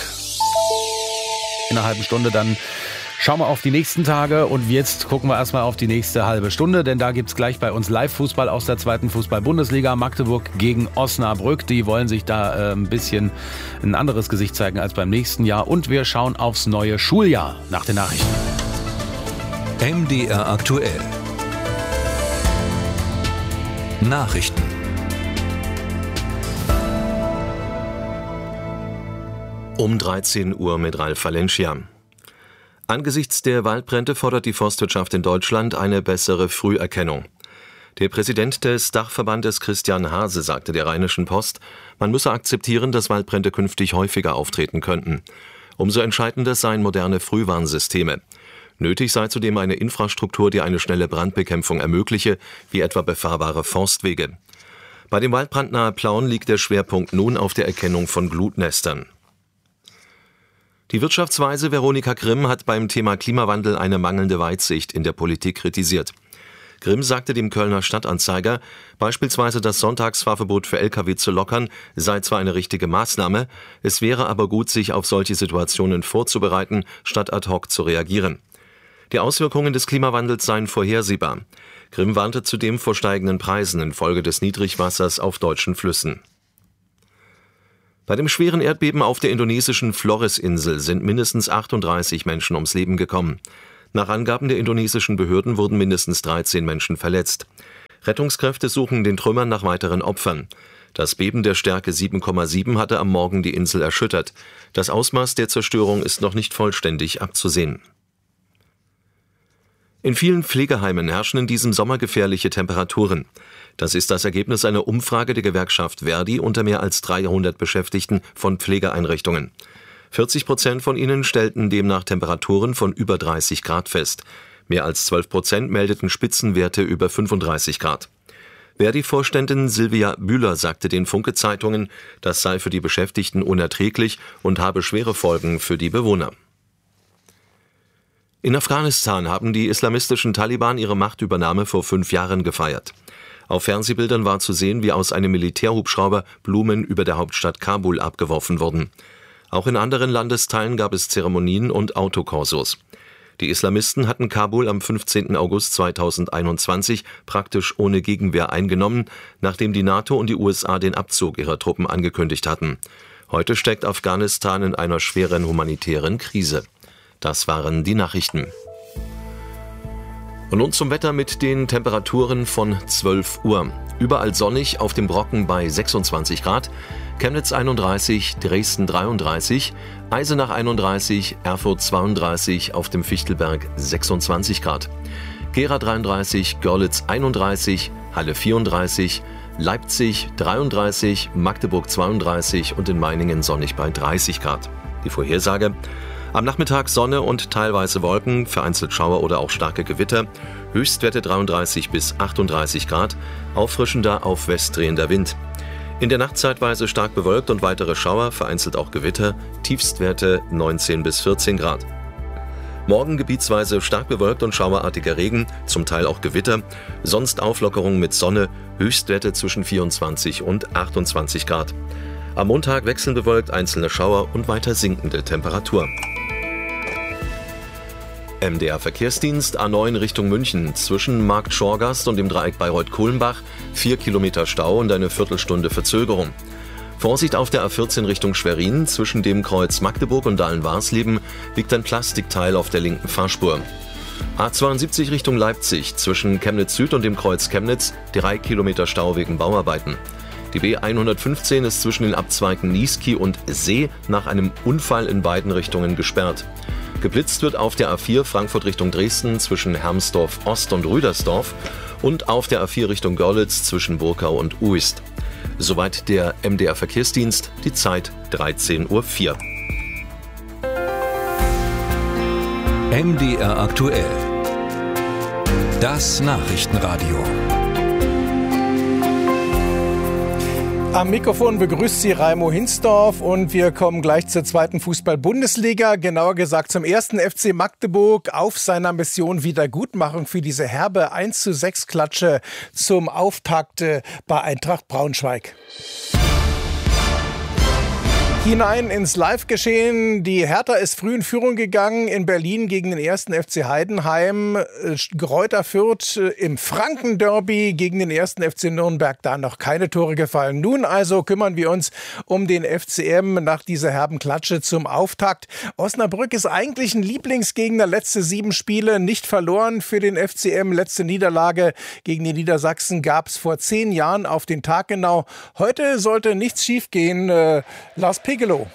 In einer halben Stunde dann schauen wir auf die nächsten Tage und jetzt gucken wir erstmal auf die nächste halbe Stunde, denn da gibt es gleich bei uns Live-Fußball aus der 2. Fußball-Bundesliga. Magdeburg gegen Osnabrück. Die wollen sich da ein bisschen ein anderes Gesicht zeigen als beim nächsten Jahr. Und wir schauen aufs neue Schuljahr nach den Nachrichten. MDR aktuell. Nachrichten. Um 13 Uhr mit Ralf Valencia. Angesichts der Waldbrände fordert die Forstwirtschaft in Deutschland eine bessere Früherkennung. Der Präsident des Dachverbandes Christian Hase sagte der Rheinischen Post, man müsse akzeptieren, dass Waldbrände künftig häufiger auftreten könnten. Umso entscheidender seien moderne Frühwarnsysteme. Nötig sei zudem eine Infrastruktur, die eine schnelle Brandbekämpfung ermögliche, wie etwa befahrbare Forstwege. Bei dem Waldbrand nahe Plauen liegt der Schwerpunkt nun auf der Erkennung von Glutnestern. Die Wirtschaftsweise Veronika Grimm hat beim Thema Klimawandel eine mangelnde Weitsicht in der Politik kritisiert. Grimm sagte dem Kölner Stadtanzeiger, beispielsweise das Sonntagsfahrverbot für Lkw zu lockern, sei zwar eine richtige Maßnahme, es wäre aber gut, sich auf solche Situationen vorzubereiten, statt ad hoc zu reagieren. Die Auswirkungen des Klimawandels seien vorhersehbar. Grimm warnte zudem vor steigenden Preisen infolge des Niedrigwassers auf deutschen Flüssen. Bei dem schweren Erdbeben auf der indonesischen Flores-Insel sind mindestens 38 Menschen ums Leben gekommen. Nach Angaben der indonesischen Behörden wurden mindestens 13 Menschen verletzt. Rettungskräfte suchen den Trümmern nach weiteren Opfern. Das Beben der Stärke 7,7 hatte am Morgen die Insel erschüttert. Das Ausmaß der Zerstörung ist noch nicht vollständig abzusehen. In vielen Pflegeheimen herrschen in diesem Sommer gefährliche Temperaturen. Das ist das Ergebnis einer Umfrage der Gewerkschaft Verdi unter mehr als 300 Beschäftigten von Pflegeeinrichtungen. 40% von ihnen stellten demnach Temperaturen von über 30 Grad fest. Mehr als 12% meldeten Spitzenwerte über 35 Grad. Verdi-Vorständin Silvia Bühler sagte den Funke-Zeitungen, das sei für die Beschäftigten unerträglich und habe schwere Folgen für die Bewohner. In Afghanistan haben die islamistischen Taliban ihre Machtübernahme vor 5 Jahren gefeiert. Auf Fernsehbildern war zu sehen, wie aus einem Militärhubschrauber Blumen über der Hauptstadt Kabul abgeworfen wurden. Auch in anderen Landesteilen gab es Zeremonien und Autokorsos. Die Islamisten hatten Kabul am 15. August 2021 praktisch ohne Gegenwehr eingenommen, nachdem die NATO und die USA den Abzug ihrer Truppen angekündigt hatten. Heute steckt Afghanistan in einer schweren humanitären Krise. Das waren die Nachrichten. Und nun zum Wetter mit den Temperaturen von 12 Uhr. Überall sonnig, auf dem Brocken bei 26 Grad, Chemnitz 31, Dresden 33, Eisenach 31, Erfurt 32, auf dem Fichtelberg 26 Grad, Gera 33, Görlitz 31, Halle 34, Leipzig 33, Magdeburg 32 und in Meiningen sonnig bei 30 Grad. Die Vorhersage: Am Nachmittag Sonne und teilweise Wolken, vereinzelt Schauer oder auch starke Gewitter, Höchstwerte 33 bis 38 Grad, auffrischender auf westdrehender Wind. In der Nacht zeitweise stark bewölkt und weitere Schauer, vereinzelt auch Gewitter, Tiefstwerte 19 bis 14 Grad. Morgen gebietsweise stark bewölkt und schauerartiger Regen, zum Teil auch Gewitter, sonst Auflockerung mit Sonne, Höchstwerte zwischen 24 und 28 Grad. Am Montag wechselnd bewölkt, einzelne Schauer und weiter sinkende Temperatur. MDR Verkehrsdienst A9 Richtung München. Zwischen Markt Schorgast und dem Dreieck Bayreuth-Kohlenbach 4 Kilometer Stau und eine Viertelstunde Verzögerung. Vorsicht auf der A14 Richtung Schwerin. Zwischen dem Kreuz Magdeburg und Dahlen-Warsleben liegt ein Plastikteil auf der linken Fahrspur. A72 Richtung Leipzig. Zwischen Chemnitz Süd und dem Kreuz Chemnitz 3 Kilometer Stau wegen Bauarbeiten. Die B115 ist zwischen den Abzweigen Niesky und See nach einem Unfall in beiden Richtungen gesperrt. Geblitzt wird auf der A4 Frankfurt Richtung Dresden zwischen Hermsdorf Ost und Rüdersdorf und auf der A4 Richtung Görlitz zwischen Burkau und Uist. Soweit der MDR Verkehrsdienst, die Zeit 13:04 Uhr. MDR aktuell. Das Nachrichtenradio. Am Mikrofon begrüßt Sie Raimo Hinsdorf und wir kommen gleich zur zweiten Fußball-Bundesliga, genauer gesagt zum ersten FC Magdeburg auf seiner Mission Wiedergutmachung für diese herbe 1:6 Klatsche zum Auftakt bei Eintracht Braunschweig. Hinein ins Live-Geschehen. Die Hertha ist früh in Führung gegangen in Berlin gegen den ersten FC Heidenheim. Greuther Fürth im Franken-Derby gegen den ersten FC Nürnberg. Da noch keine Tore gefallen. Nun also kümmern wir uns um den FCM nach dieser herben Klatsche zum Auftakt. Osnabrück ist eigentlich ein Lieblingsgegner. Letzte 7 Spiele nicht verloren für den FCM. Letzte Niederlage gegen die Niedersachsen gab es vor 10 Jahren auf den Tag genau. Heute sollte nichts schiefgehen. Lars Pegelow.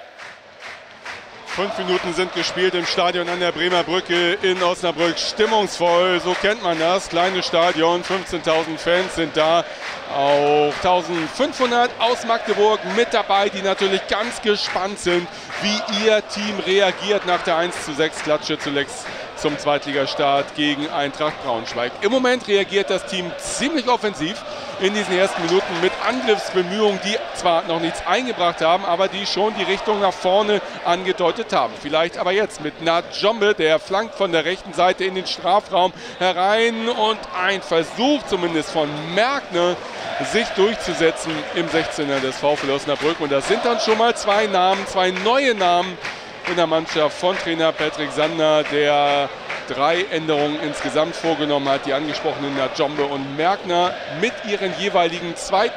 5 Minuten sind gespielt im Stadion an der Bremer Brücke in Osnabrück. Stimmungsvoll, so kennt man das. Kleines Stadion, 15.000 Fans sind da. Auch 1.500 aus Magdeburg mit dabei, die natürlich ganz gespannt sind, wie ihr Team reagiert nach der 1:6 Klatsche zuletzt zum Zweitligastart gegen Eintracht Braunschweig. Im Moment reagiert das Team ziemlich offensiv in diesen ersten Minuten mit Angriffsbemühungen, die zwar noch nichts eingebracht haben, aber die schon die Richtung nach vorne angedeutet haben. Vielleicht aber jetzt mit Njombe, der flankt von der rechten Seite in den Strafraum herein und ein Versuch zumindest von Merkner, sich durchzusetzen im 16er des VfL Osnabrück. Und das sind dann schon mal zwei neue Namen in der Mannschaft von Trainer Patrick Sander, der 3 Änderungen insgesamt vorgenommen hat. Die angesprochenen Njombe und Merkner mit ihren jeweiligen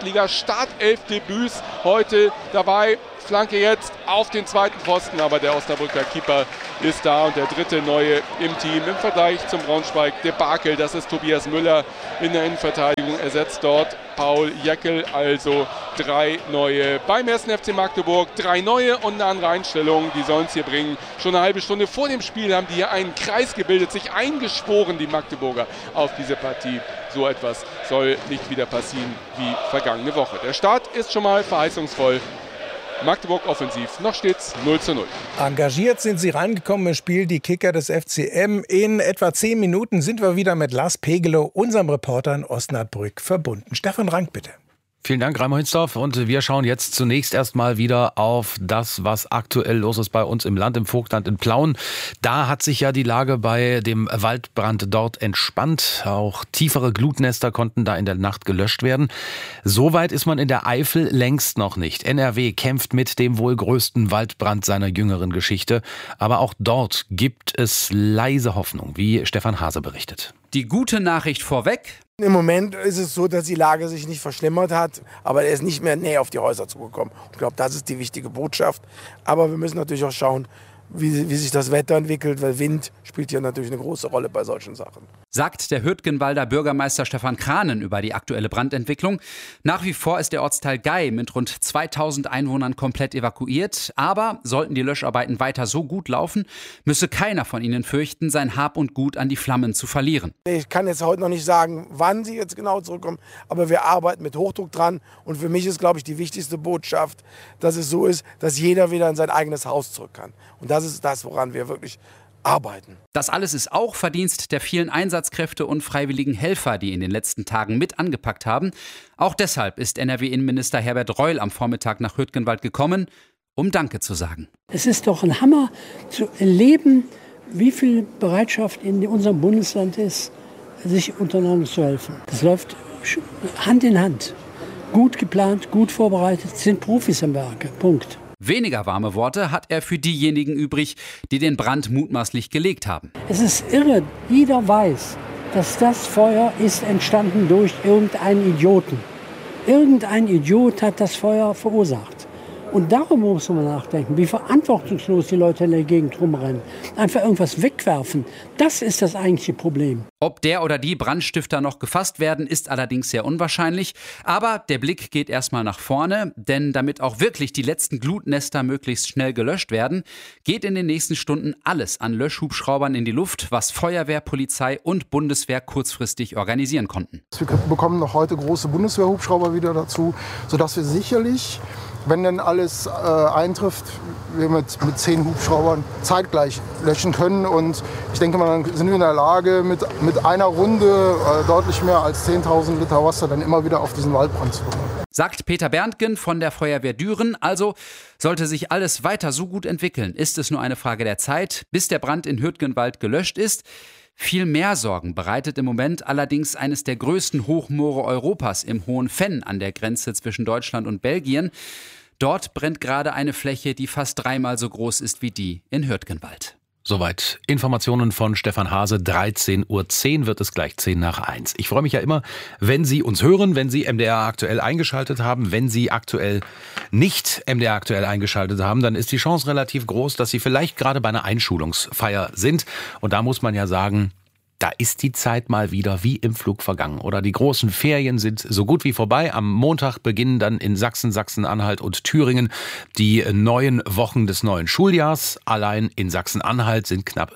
Zweitliga-Startelf-Debüts heute dabei. Flanke jetzt auf den zweiten Pfosten, aber der Osnabrücker Keeper ist da und der dritte neue im Team im Vergleich zum Braunschweig-Debakel. Das ist Tobias Müller in der Innenverteidigung, ersetzt dort Paul Jäckel, also 3 neue beim 1. FC Magdeburg. 3 neue und eine andere Einstellung, die sollen es hier bringen. Schon eine halbe Stunde vor dem Spiel haben die hier einen Kreis gebildet, sich eingeschworen, die Magdeburger, auf diese Partie. So etwas soll nicht wieder passieren wie vergangene Woche. Der Start ist schon mal verheißungsvoll. Magdeburg offensiv, noch steht's 0:0. Engagiert sind sie reingekommen im Spiel, die Kicker des FCM. In etwa 10 Minuten sind wir wieder mit Lars Pegelow, unserem Reporter in Osnabrück, verbunden. Stefan Rank, bitte. Vielen Dank, Raimund Hinsdorf. Und wir schauen jetzt zunächst erstmal wieder auf das, was aktuell los ist bei uns im Land, im Vogtland in Plauen. Da hat sich ja die Lage bei dem Waldbrand dort entspannt. Auch tiefere Glutnester konnten da in der Nacht gelöscht werden. Soweit ist man in der Eifel längst noch nicht. NRW kämpft mit dem wohl größten Waldbrand seiner jüngeren Geschichte. Aber auch dort gibt es leise Hoffnung, wie Stefan Hase berichtet. Die gute Nachricht vorweg: Im Moment ist es so, dass die Lage sich nicht verschlimmert hat, aber er ist nicht mehr näher auf die Häuser zugekommen. Ich glaube, das ist die wichtige Botschaft. Aber wir müssen natürlich auch schauen, wie sich das Wetter entwickelt, weil Wind spielt hier natürlich eine große Rolle bei solchen Sachen. Sagt der Hürtgenwalder Bürgermeister Stefan Kranen über die aktuelle Brandentwicklung. Nach wie vor ist der Ortsteil Gei mit rund 2000 Einwohnern komplett evakuiert. Aber sollten die Löscharbeiten weiter so gut laufen, müsse keiner von ihnen fürchten, sein Hab und Gut an die Flammen zu verlieren. Ich kann jetzt heute noch nicht sagen, wann sie jetzt genau zurückkommen, aber wir arbeiten mit Hochdruck dran. Und für mich ist, glaube ich, die wichtigste Botschaft, dass es so ist, dass jeder wieder in sein eigenes Haus zurück kann. Und das ist das, woran wir wirklich arbeiten. Das alles ist auch Verdienst der vielen Einsatzkräfte und freiwilligen Helfer, die in den letzten Tagen mit angepackt haben. Auch deshalb ist NRW-Innenminister Herbert Reul am Vormittag nach Hürtgenwald gekommen, um Danke zu sagen. Es ist doch ein Hammer zu erleben, wie viel Bereitschaft in unserem Bundesland ist, sich untereinander zu helfen. Das läuft Hand in Hand. Gut geplant, gut vorbereitet, sind Profis am Werke. Punkt. Weniger warme Worte hat er für diejenigen übrig, die den Brand mutmaßlich gelegt haben. Es ist irre, jeder weiß, dass das Feuer ist entstanden durch irgendeinen Idioten. Irgendein Idiot hat das Feuer verursacht. Und darum muss man nachdenken, wie verantwortungslos die Leute in der Gegend rumrennen. Einfach irgendwas wegwerfen, das ist das eigentliche Problem. Ob der oder die Brandstifter noch gefasst werden, ist allerdings sehr unwahrscheinlich. Aber der Blick geht erstmal nach vorne, denn damit auch wirklich die letzten Glutnester möglichst schnell gelöscht werden, geht in den nächsten Stunden alles an Löschhubschraubern in die Luft, was Feuerwehr, Polizei und Bundeswehr kurzfristig organisieren konnten. Wir bekommen noch heute große Bundeswehrhubschrauber wieder dazu, sodass wir sicherlich, wenn denn alles eintrifft, wir mit 10 Hubschraubern zeitgleich löschen können. Und ich denke mal, dann sind wir in der Lage, mit einer Runde deutlich mehr als 10.000 Liter Wasser dann immer wieder auf diesen Waldbrand zu bekommen. Sagt Peter Berntgen von der Feuerwehr Düren. Also sollte sich alles weiter so gut entwickeln, ist es nur eine Frage der Zeit, bis der Brand in Hürtgenwald gelöscht ist. Viel mehr Sorgen bereitet im Moment allerdings eines der größten Hochmoore Europas im Hohen Venn an der Grenze zwischen Deutschland und Belgien. Dort brennt gerade eine Fläche, die fast 3-mal so groß ist wie die in Hürtgenwald. Soweit Informationen von Stefan Hase. 13:10 Uhr wird es gleich 1:10. Ich freue mich ja immer, wenn Sie uns hören, wenn Sie MDR aktuell eingeschaltet haben. Wenn Sie aktuell nicht MDR aktuell eingeschaltet haben, dann ist die Chance relativ groß, dass Sie vielleicht gerade bei einer Einschulungsfeier sind. Und da muss man ja sagen, da ist die Zeit mal wieder wie im Flug vergangen. Oder die großen Ferien sind so gut wie vorbei. Am Montag beginnen dann in Sachsen, Sachsen-Anhalt und Thüringen die neuen Wochen des neuen Schuljahrs. Allein in Sachsen-Anhalt sind knapp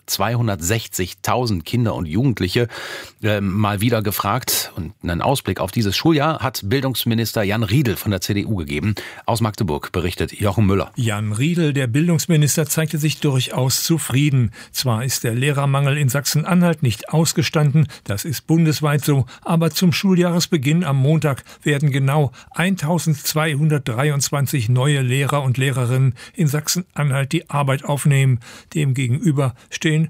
260.000 Kinder und Jugendliche mal wieder gefragt. Und einen Ausblick auf dieses Schuljahr hat Bildungsminister Jan Riedel von der CDU gegeben. Aus Magdeburg berichtet Jochen Müller. Jan Riedel, der Bildungsminister, zeigte sich durchaus zufrieden. Zwar ist der Lehrermangel in Sachsen-Anhalt nicht ausgestanden. Das ist bundesweit so. Aber zum Schuljahresbeginn am Montag werden genau 1223 neue Lehrer und Lehrerinnen in Sachsen-Anhalt die Arbeit aufnehmen. Demgegenüber stehen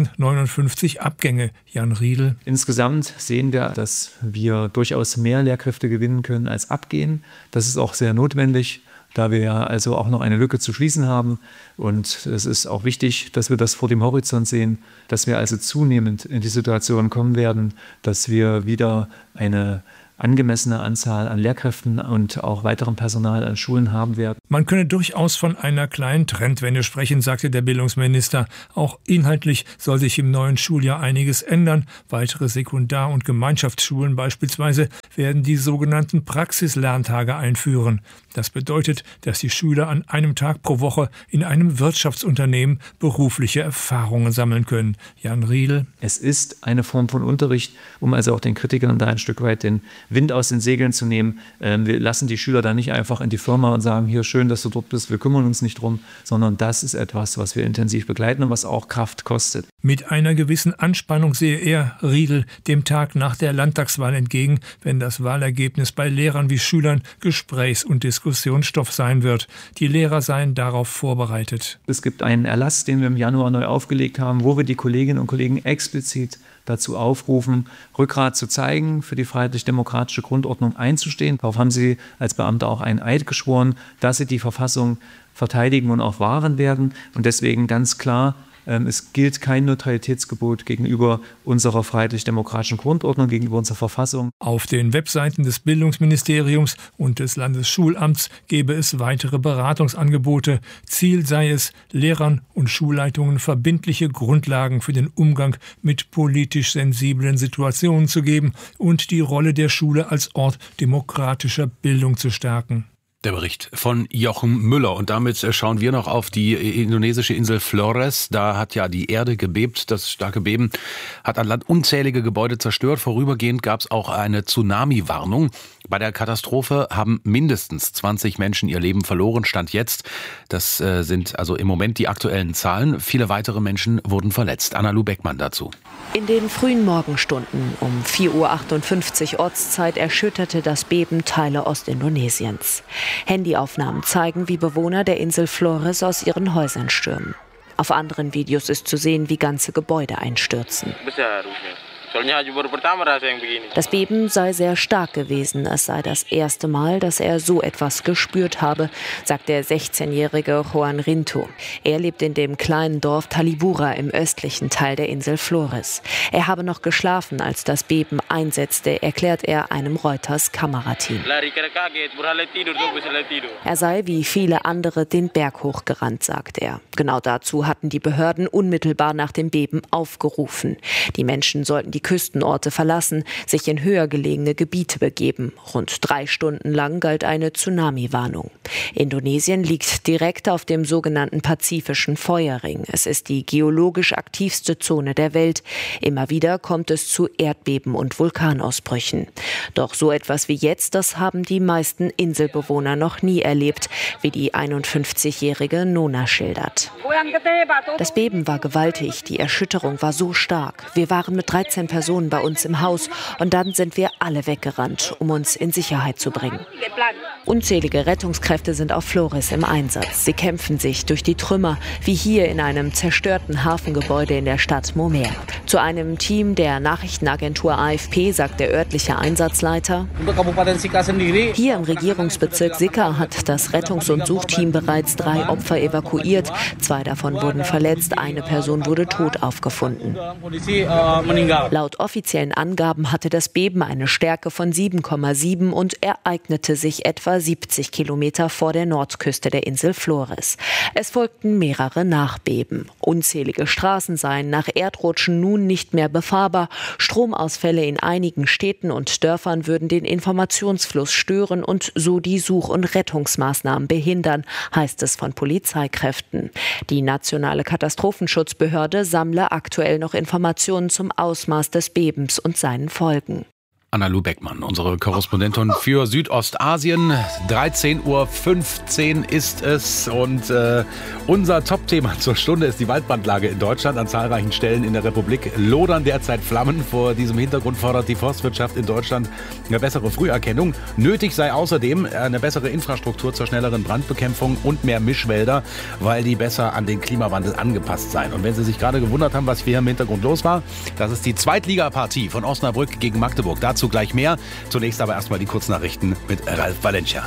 1059 Abgänge. Jan Riedel. Insgesamt sehen wir, dass wir durchaus mehr Lehrkräfte gewinnen können als abgehen. Das ist auch sehr notwendig, da wir ja also auch noch eine Lücke zu schließen haben. Und es ist auch wichtig, dass wir das vor dem Horizont sehen, dass wir also zunehmend in die Situation kommen werden, dass wir wieder eine angemessene Anzahl an Lehrkräften und auch weiterem Personal an Schulen haben werden. Man könne durchaus von einer kleinen Trendwende sprechen, sagte der Bildungsminister. Auch inhaltlich soll sich im neuen Schuljahr einiges ändern. Weitere Sekundar- und Gemeinschaftsschulen beispielsweise werden die sogenannten Praxislerntage einführen. Das bedeutet, dass die Schüler an einem Tag pro Woche in einem Wirtschaftsunternehmen berufliche Erfahrungen sammeln können. Jan Riedel. Es ist eine Form von Unterricht, um also auch den Kritikern da ein Stück weit den Wind aus den Segeln zu nehmen. Wir lassen die Schüler da nicht einfach in die Firma und sagen, hier schön, dass du dort bist, wir kümmern uns nicht drum, sondern das ist etwas, was wir intensiv begleiten und was auch Kraft kostet. Mit einer gewissen Anspannung sehe er, Riedel, dem Tag nach der Landtagswahl entgegen, wenn das Wahlergebnis bei Lehrern wie Schülern Gesprächs- und Diskussionsstoff sein wird. Die Lehrer seien darauf vorbereitet. Es gibt einen Erlass, den wir im Januar neu aufgelegt haben, wo wir die Kolleginnen und Kollegen explizit dazu aufrufen, Rückgrat zu zeigen, für die freiheitlich-demokratische Grundordnung einzustehen. Darauf haben sie als Beamte auch einen Eid geschworen, dass sie die Verfassung verteidigen und auch wahren werden. Und deswegen ganz klar, es gilt kein Neutralitätsgebot gegenüber unserer freiheitlich-demokratischen Grundordnung, gegenüber unserer Verfassung. Auf den Webseiten des Bildungsministeriums und des Landesschulamts gebe es weitere Beratungsangebote. Ziel sei es, Lehrern und Schulleitungen verbindliche Grundlagen für den Umgang mit politisch sensiblen Situationen zu geben und die Rolle der Schule als Ort demokratischer Bildung zu stärken. Der Bericht von Jochen Müller. Und damit schauen wir noch auf die indonesische Insel Flores. Da hat ja die Erde gebebt. Das starke Beben hat an Land unzählige Gebäude zerstört. Vorübergehend gab es auch eine Tsunami-Warnung. Bei der Katastrophe haben mindestens 20 Menschen ihr Leben verloren. Stand jetzt. Das sind also im Moment die aktuellen Zahlen. Viele weitere Menschen wurden verletzt. Anna-Lu Beckmann dazu. In den frühen Morgenstunden um 4:58 Uhr Ortszeit erschütterte das Beben Teile Ostindonesiens. Handyaufnahmen zeigen, wie Bewohner der Insel Flores aus ihren Häusern stürmen. Auf anderen Videos ist zu sehen, wie ganze Gebäude einstürzen. Das Beben sei sehr stark gewesen. Es sei das erste Mal, dass er so etwas gespürt habe, sagt der 16-jährige Juan Rinto. Er lebt in dem kleinen Dorf Talibura im östlichen Teil der Insel Flores. Er habe noch geschlafen, als das Beben einsetzte, erklärt er einem Reuters-Kamerateam. Er sei wie viele andere den Berg hochgerannt, sagt er. Genau dazu hatten die Behörden unmittelbar nach dem Beben aufgerufen. Die Menschen sollten die Küstenorte verlassen, sich in höher gelegene Gebiete begeben. Rund 3 Stunden lang galt eine Tsunami-Warnung. Indonesien liegt direkt auf dem sogenannten Pazifischen Feuerring. Es ist die geologisch aktivste Zone der Welt. Immer wieder kommt es zu Erdbeben und Vulkanausbrüchen. Doch so etwas wie jetzt, das haben die meisten Inselbewohner noch nie erlebt, wie die 51-jährige Nona schildert. Das Beben war gewaltig, die Erschütterung war so stark. Wir waren mit 13 Personen bei uns im Haus und dann sind wir alle weggerannt, um uns in Sicherheit zu bringen. Unzählige Rettungskräfte sind auf Flores im Einsatz. Sie kämpfen sich durch die Trümmer, wie hier in einem zerstörten Hafengebäude in der Stadt Momer. Zu einem Team der Nachrichtenagentur AFP sagt der örtliche Einsatzleiter: Hier im Regierungsbezirk Sika hat das Rettungs- und Suchteam bereits 3 Opfer evakuiert. 2 davon wurden verletzt, eine Person wurde tot aufgefunden. Laut offiziellen Angaben hatte das Beben eine Stärke von 7,7 und ereignete sich etwa 70 Kilometer vor der Nordküste der Insel Flores. Es folgten mehrere Nachbeben. Unzählige Straßen seien nach Erdrutschen nun nicht mehr befahrbar. Stromausfälle in einigen Städten und Dörfern würden den Informationsfluss stören und so die Such- und Rettungsmaßnahmen behindern, heißt es von Polizeikräften. Die nationale Katastrophenschutzbehörde sammle aktuell noch Informationen zum Ausmaß des Bebens und seinen Folgen. Anna-Lu Beckmann, unsere Korrespondentin für Südostasien. 13:15 Uhr ist es und unser Top-Thema zur Stunde ist die Waldbrandlage in Deutschland. An zahlreichen Stellen in der Republik lodern derzeit Flammen. Vor diesem Hintergrund fordert die Forstwirtschaft in Deutschland eine bessere Früherkennung. Nötig sei außerdem eine bessere Infrastruktur zur schnelleren Brandbekämpfung und mehr Mischwälder, weil die besser an den Klimawandel angepasst seien. Und wenn Sie sich gerade gewundert haben, was hier im Hintergrund los war, das ist die Zweitligapartie von Osnabrück gegen Magdeburg. Dazu gleich mehr. Zunächst aber erstmal die Kurznachrichten mit Ralf Valencia.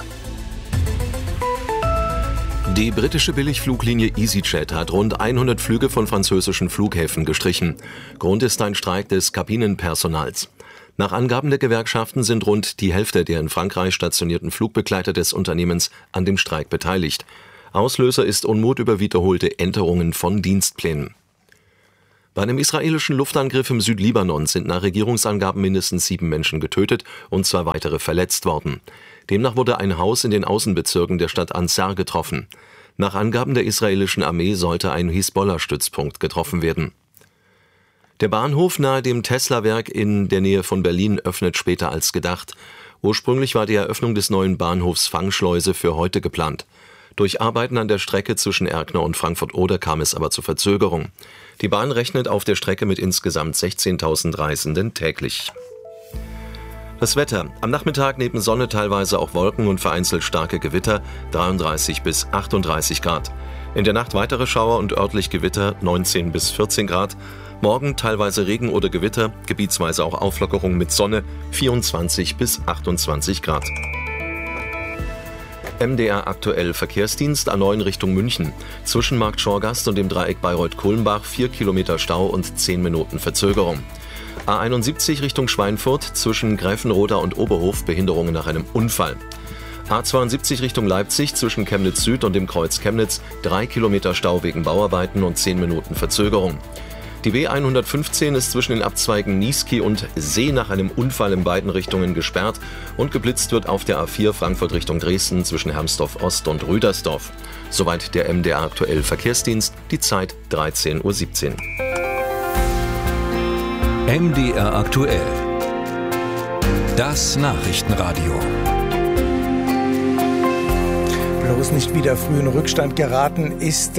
Die britische Billigfluglinie EasyJet hat rund 100 Flüge von französischen Flughäfen gestrichen. Grund ist ein Streik des Kabinenpersonals. Nach Angaben der Gewerkschaften sind rund die Hälfte der in Frankreich stationierten Flugbegleiter des Unternehmens an dem Streik beteiligt. Auslöser ist Unmut über wiederholte Änderungen von Dienstplänen. Bei einem israelischen Luftangriff im Südlibanon sind nach Regierungsangaben mindestens 7 Menschen getötet und 2 weitere verletzt worden. Demnach wurde ein Haus in den Außenbezirken der Stadt Ansar getroffen. Nach Angaben der israelischen Armee sollte ein Hisbollah-Stützpunkt getroffen werden. Der Bahnhof nahe dem Tesla-Werk in der Nähe von Berlin öffnet später als gedacht. Ursprünglich war die Eröffnung des neuen Bahnhofs Fangschleuse für heute geplant. Durch Arbeiten an der Strecke zwischen Erkner und Frankfurt-Oder kam es aber zu Verzögerung. Die Bahn rechnet auf der Strecke mit insgesamt 16.000 Reisenden täglich. Das Wetter. Am Nachmittag neben Sonne teilweise auch Wolken und vereinzelt starke Gewitter, 33 bis 38 Grad. In der Nacht weitere Schauer und örtlich Gewitter, 19 bis 14 Grad. Morgen teilweise Regen oder Gewitter, gebietsweise auch Auflockerung mit Sonne, 24 bis 28 Grad. MDR aktuell Verkehrsdienst A9 Richtung München. Zwischen Markt Schorgast und dem Dreieck Bayreuth-Kulmbach 4 Kilometer Stau und 10 Minuten Verzögerung. A71 Richtung Schweinfurt zwischen Gräfenroda und Oberhof Behinderungen nach einem Unfall. A72 Richtung Leipzig zwischen Chemnitz Süd und dem Kreuz Chemnitz 3 Kilometer Stau wegen Bauarbeiten und 10 Minuten Verzögerung. Die B115 ist zwischen den Abzweigen Niesky und See nach einem Unfall in beiden Richtungen gesperrt und geblitzt wird auf der A4 Frankfurt Richtung Dresden zwischen Hermsdorf Ost und Rüdersdorf. Soweit der MDR aktuell Verkehrsdienst, die Zeit 13:17 Uhr. MDR aktuell. Das Nachrichtenradio. Bloß nicht wieder früh in Rückstand geraten ist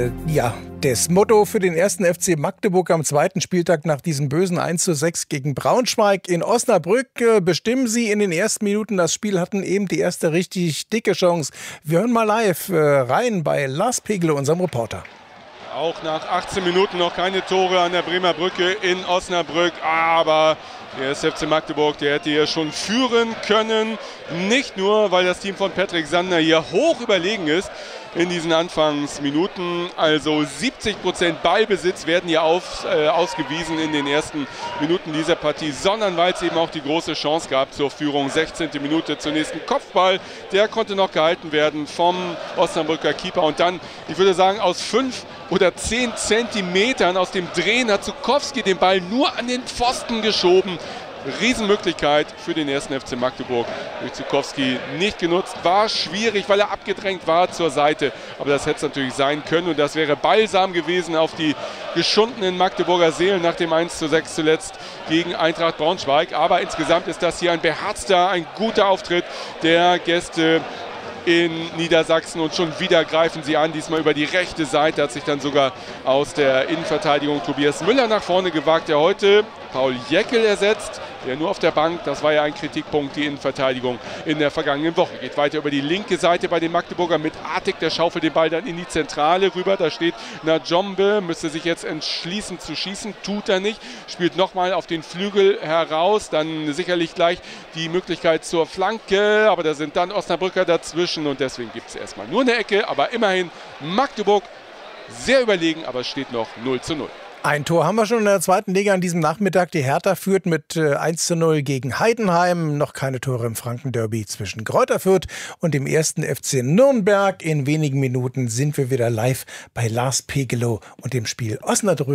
das Motto für den 1. FC Magdeburg am zweiten Spieltag nach diesem bösen 1:6 gegen Braunschweig. In Osnabrück bestimmen sie in den ersten Minuten das Spiel, hatten eben die erste richtig dicke Chance. Wir hören mal live rein bei Lars Pegle, unserem Reporter. Auch nach 18 Minuten noch keine Tore an der Bremer Brücke in Osnabrück, aber der FC Magdeburg, der hätte hier schon führen können. Nicht nur, weil das Team von Patrick Sander hier hoch überlegen ist in diesen Anfangsminuten. Also 70% Ballbesitz werden hier ausgewiesen in den ersten Minuten dieser Partie, sondern weil es eben auch die große Chance gab zur Führung. 16. Minute zunächst ein Kopfball, der konnte noch gehalten werden vom Osnabrücker Keeper. Und dann, ich würde sagen, aus 5 oder 10 Zentimetern aus dem Drehen hat Zukowski den Ball nur an den Pfosten geschoben. Riesenmöglichkeit für den 1. FC Magdeburg. Durch Zukowski nicht genutzt. War schwierig, weil er abgedrängt war zur Seite. Aber das hätte es natürlich sein können. Und das wäre Balsam gewesen auf die geschundenen Magdeburger Seelen nach dem 1:6 zuletzt gegen Eintracht Braunschweig. Aber insgesamt ist das hier ein beherzter, ein guter Auftritt der Gäste in Niedersachsen. Und schon wieder greifen sie an, diesmal über die rechte Seite. Hat sich dann sogar aus der Innenverteidigung Tobias Müller nach vorne gewagt, der heute Paul Jäckel ersetzt, der nur auf der Bank, das war ja ein Kritikpunkt, die Innenverteidigung in der vergangenen Woche. Geht weiter über die linke Seite bei den Magdeburgern mit Artig, der schaufelt den Ball dann in die Zentrale rüber. Da steht Najombe, müsste sich jetzt entschließen zu schießen, tut er nicht. Spielt nochmal auf den Flügel heraus, dann sicherlich gleich die Möglichkeit zur Flanke, aber da sind dann Osnabrücker dazwischen und deswegen gibt es erstmal nur eine Ecke, aber immerhin Magdeburg sehr überlegen, aber es steht noch 0:0. Ein Tor haben wir schon in der zweiten Liga an diesem Nachmittag. Die Hertha führt mit 1:0 gegen Heidenheim. Noch keine Tore im Franken-Derby zwischen Greuther Fürth und dem 1. FC Nürnberg. In wenigen Minuten sind wir wieder live bei Lars Pegelow und dem Spiel Osnabrück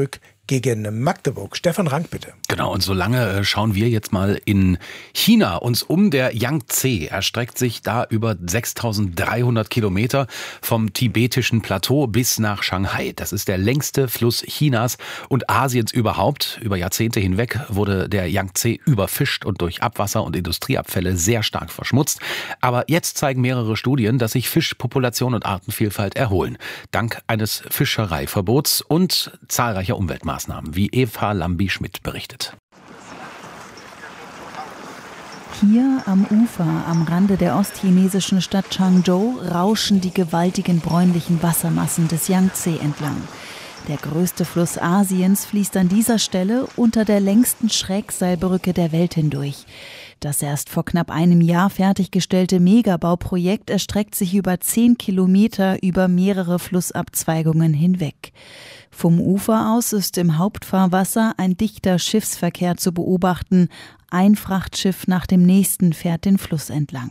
gegen Magdeburg. Stefan Rank, bitte. Genau, und solange schauen wir jetzt mal in China uns um. Der Yangtze erstreckt sich da über 6.300 Kilometer vom tibetischen Plateau bis nach Shanghai. Das ist der längste Fluss Chinas und Asiens überhaupt. Über Jahrzehnte hinweg wurde der Yangtze überfischt und durch Abwasser und Industrieabfälle sehr stark verschmutzt. Aber jetzt zeigen mehrere Studien, dass sich Fischpopulation und Artenvielfalt erholen. Dank eines Fischereiverbots und zahlreicher Umweltmaßnahmen, wie Eva Lambi-Schmidt berichtet. Hier am Ufer, am Rande der ostchinesischen Stadt Changzhou, rauschen die gewaltigen bräunlichen Wassermassen des Yangtze entlang. Der größte Fluss Asiens fließt an dieser Stelle unter der längsten Schrägseilbrücke der Welt hindurch. Das erst vor knapp einem Jahr fertiggestellte Megabauprojekt erstreckt sich über 10 Kilometer über mehrere Flussabzweigungen hinweg. Vom Ufer aus ist im Hauptfahrwasser ein dichter Schiffsverkehr zu beobachten. Ein Frachtschiff nach dem nächsten fährt den Fluss entlang.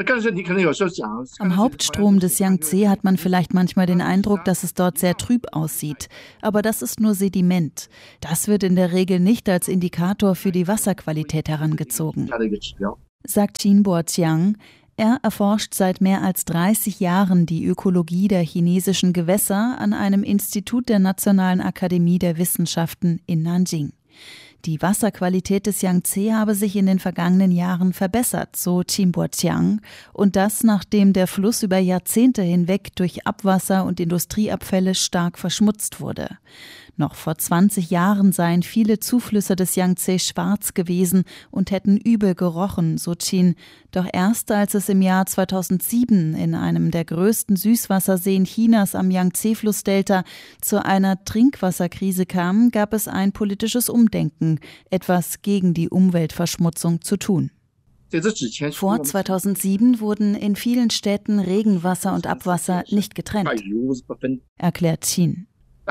Am Hauptstrom des Yangtze hat man vielleicht manchmal den Eindruck, dass es dort sehr trüb aussieht. Aber das ist nur Sediment. Das wird in der Regel nicht als Indikator für die Wasserqualität herangezogen, sagt Jinbo Jiang. Er erforscht seit mehr als 30 Jahren die Ökologie der chinesischen Gewässer an einem Institut der Nationalen Akademie der Wissenschaften in Nanjing. Die Wasserqualität des Yangtze habe sich in den vergangenen Jahren verbessert, so Jinbo Jiang, und das, nachdem der Fluss über Jahrzehnte hinweg durch Abwasser und Industrieabfälle stark verschmutzt wurde. Noch vor 20 Jahren seien viele Zuflüsse des Yangtze schwarz gewesen und hätten übel gerochen, so Qin. Doch erst als es im Jahr 2007 in einem der größten Süßwasserseen Chinas am Yangtze-Flussdelta zu einer Trinkwasserkrise kam, gab es ein politisches Umdenken, etwas gegen die Umweltverschmutzung zu tun. Vor 2007 wurden in vielen Städten Regenwasser und Abwasser nicht getrennt, erklärt Qin.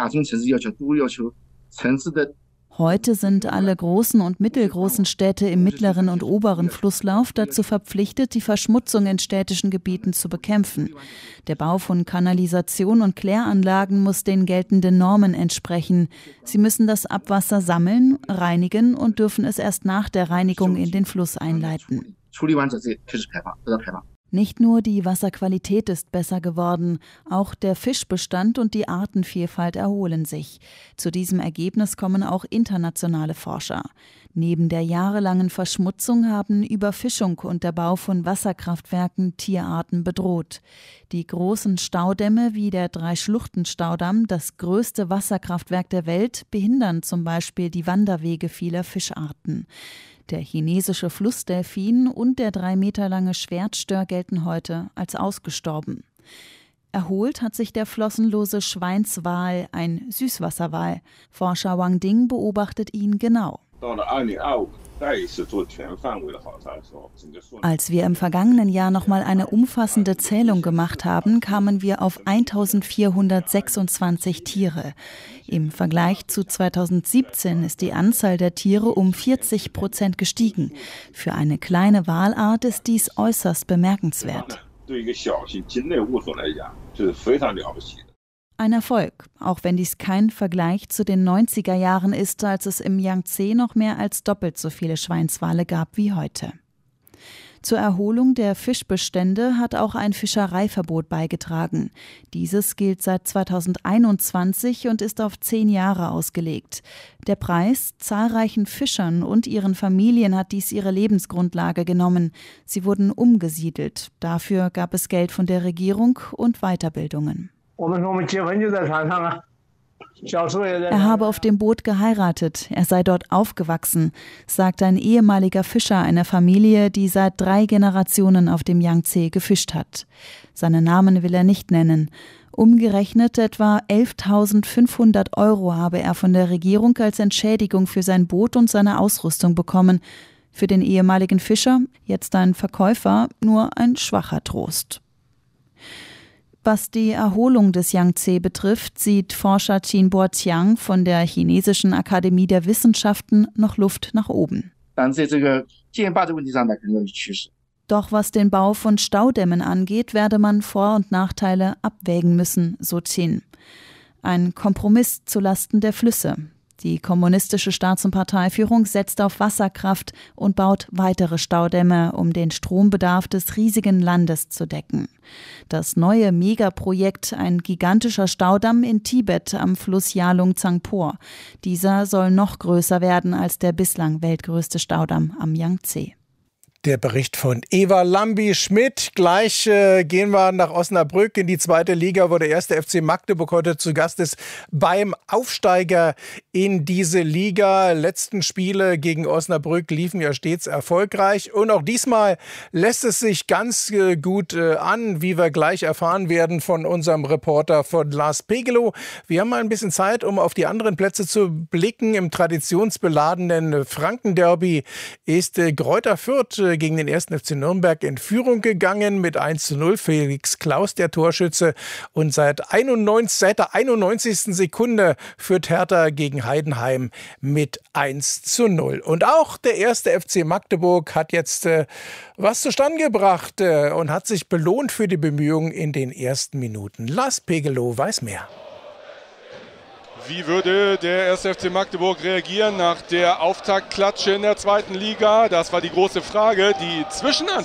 Heute sind alle großen und mittelgroßen Städte im mittleren und oberen Flusslauf dazu verpflichtet, die Verschmutzung in städtischen Gebieten zu bekämpfen. Der Bau von Kanalisation und Kläranlagen muss den geltenden Normen entsprechen. Sie müssen das Abwasser sammeln, reinigen und dürfen es erst nach der Reinigung in den Fluss einleiten. Nicht nur die Wasserqualität ist besser geworden, auch der Fischbestand und die Artenvielfalt erholen sich. Zu diesem Ergebnis kommen auch internationale Forscher. Neben der jahrelangen Verschmutzung haben Überfischung und der Bau von Wasserkraftwerken Tierarten bedroht. Die großen Staudämme wie der Drei-Schluchten-Staudamm, das größte Wasserkraftwerk der Welt, behindern zum Beispiel die Wanderwege vieler Fischarten. Der chinesische Flussdelfin und der 3 Meter lange Schwertstör gelten heute als ausgestorben. Erholt hat sich der flossenlose Schweinswal, ein Süßwasserwal. Forscher Wang Ding beobachtet ihn genau. Als wir im vergangenen Jahr nochmal eine umfassende Zählung gemacht haben, kamen wir auf 1426 Tiere. Im Vergleich zu 2017 ist die Anzahl der Tiere um 40% gestiegen. Für eine kleine Walart ist dies äußerst bemerkenswert. Ein Erfolg, auch wenn dies kein Vergleich zu den 90er Jahren ist, als es im Yangtze noch mehr als doppelt so viele Schweinswale gab wie heute. Zur Erholung der Fischbestände hat auch ein Fischereiverbot beigetragen. Dieses gilt seit 2021 und ist auf 10 Jahre ausgelegt. Der Preis zahlreichen Fischern und ihren Familien hat dies ihre Lebensgrundlage genommen. Sie wurden umgesiedelt. Dafür gab es Geld von der Regierung und Weiterbildungen. Er habe auf dem Boot geheiratet, er sei dort aufgewachsen, sagt ein ehemaliger Fischer einer Familie, die seit 3 Generationen auf dem Yangtze gefischt hat. Seinen Namen will er nicht nennen. Umgerechnet etwa 11.500 € habe er von der Regierung als Entschädigung für sein Boot und seine Ausrüstung bekommen. Für den ehemaligen Fischer, jetzt ein Verkäufer, nur ein schwacher Trost. Was die Erholung des Yangtze betrifft, sieht Forscher Jinbo Jiang von der Chinesischen Akademie der Wissenschaften noch Luft nach oben. Doch was den Bau von Staudämmen angeht, werde man Vor- und Nachteile abwägen müssen, so Qin. Ein Kompromiss zulasten der Flüsse. Die kommunistische Staats- und Parteiführung setzt auf Wasserkraft und baut weitere Staudämme, um den Strombedarf des riesigen Landes zu decken. Das neue Megaprojekt, ein gigantischer Staudamm in Tibet am Fluss Yarlung Tsangpo. Dieser soll noch größer werden als der bislang weltgrößte Staudamm am Yangtze. Der Bericht von Eva Lambi-Schmidt. Gleich gehen wir nach Osnabrück in die 2. Liga, wo der 1. FC Magdeburg heute zu Gast ist beim Aufsteiger in diese Liga. Letzten Spiele gegen Osnabrück liefen ja stets erfolgreich. Und auch diesmal lässt es sich ganz gut an, wie wir gleich erfahren werden von unserem Reporter von Lars Pegelow. Wir haben mal ein bisschen Zeit, um auf die anderen Plätze zu blicken. Im traditionsbeladenen Frankenderby ist Greuther Fürth gegen den 1. FC Nürnberg in Führung gegangen mit 1:0. Felix Klaus, der Torschütze. Und seit der 91. Sekunde führt Hertha gegen Heidenheim mit 1:0. Und auch der 1. FC Magdeburg hat jetzt was zustande gebracht und hat sich belohnt für die Bemühungen in den ersten Minuten. Lars Pegelow weiß mehr. Wie würde der 1. FC Magdeburg reagieren nach der Auftaktklatsche in der 2. Liga? Das war die große Frage. Die Zwischenantwort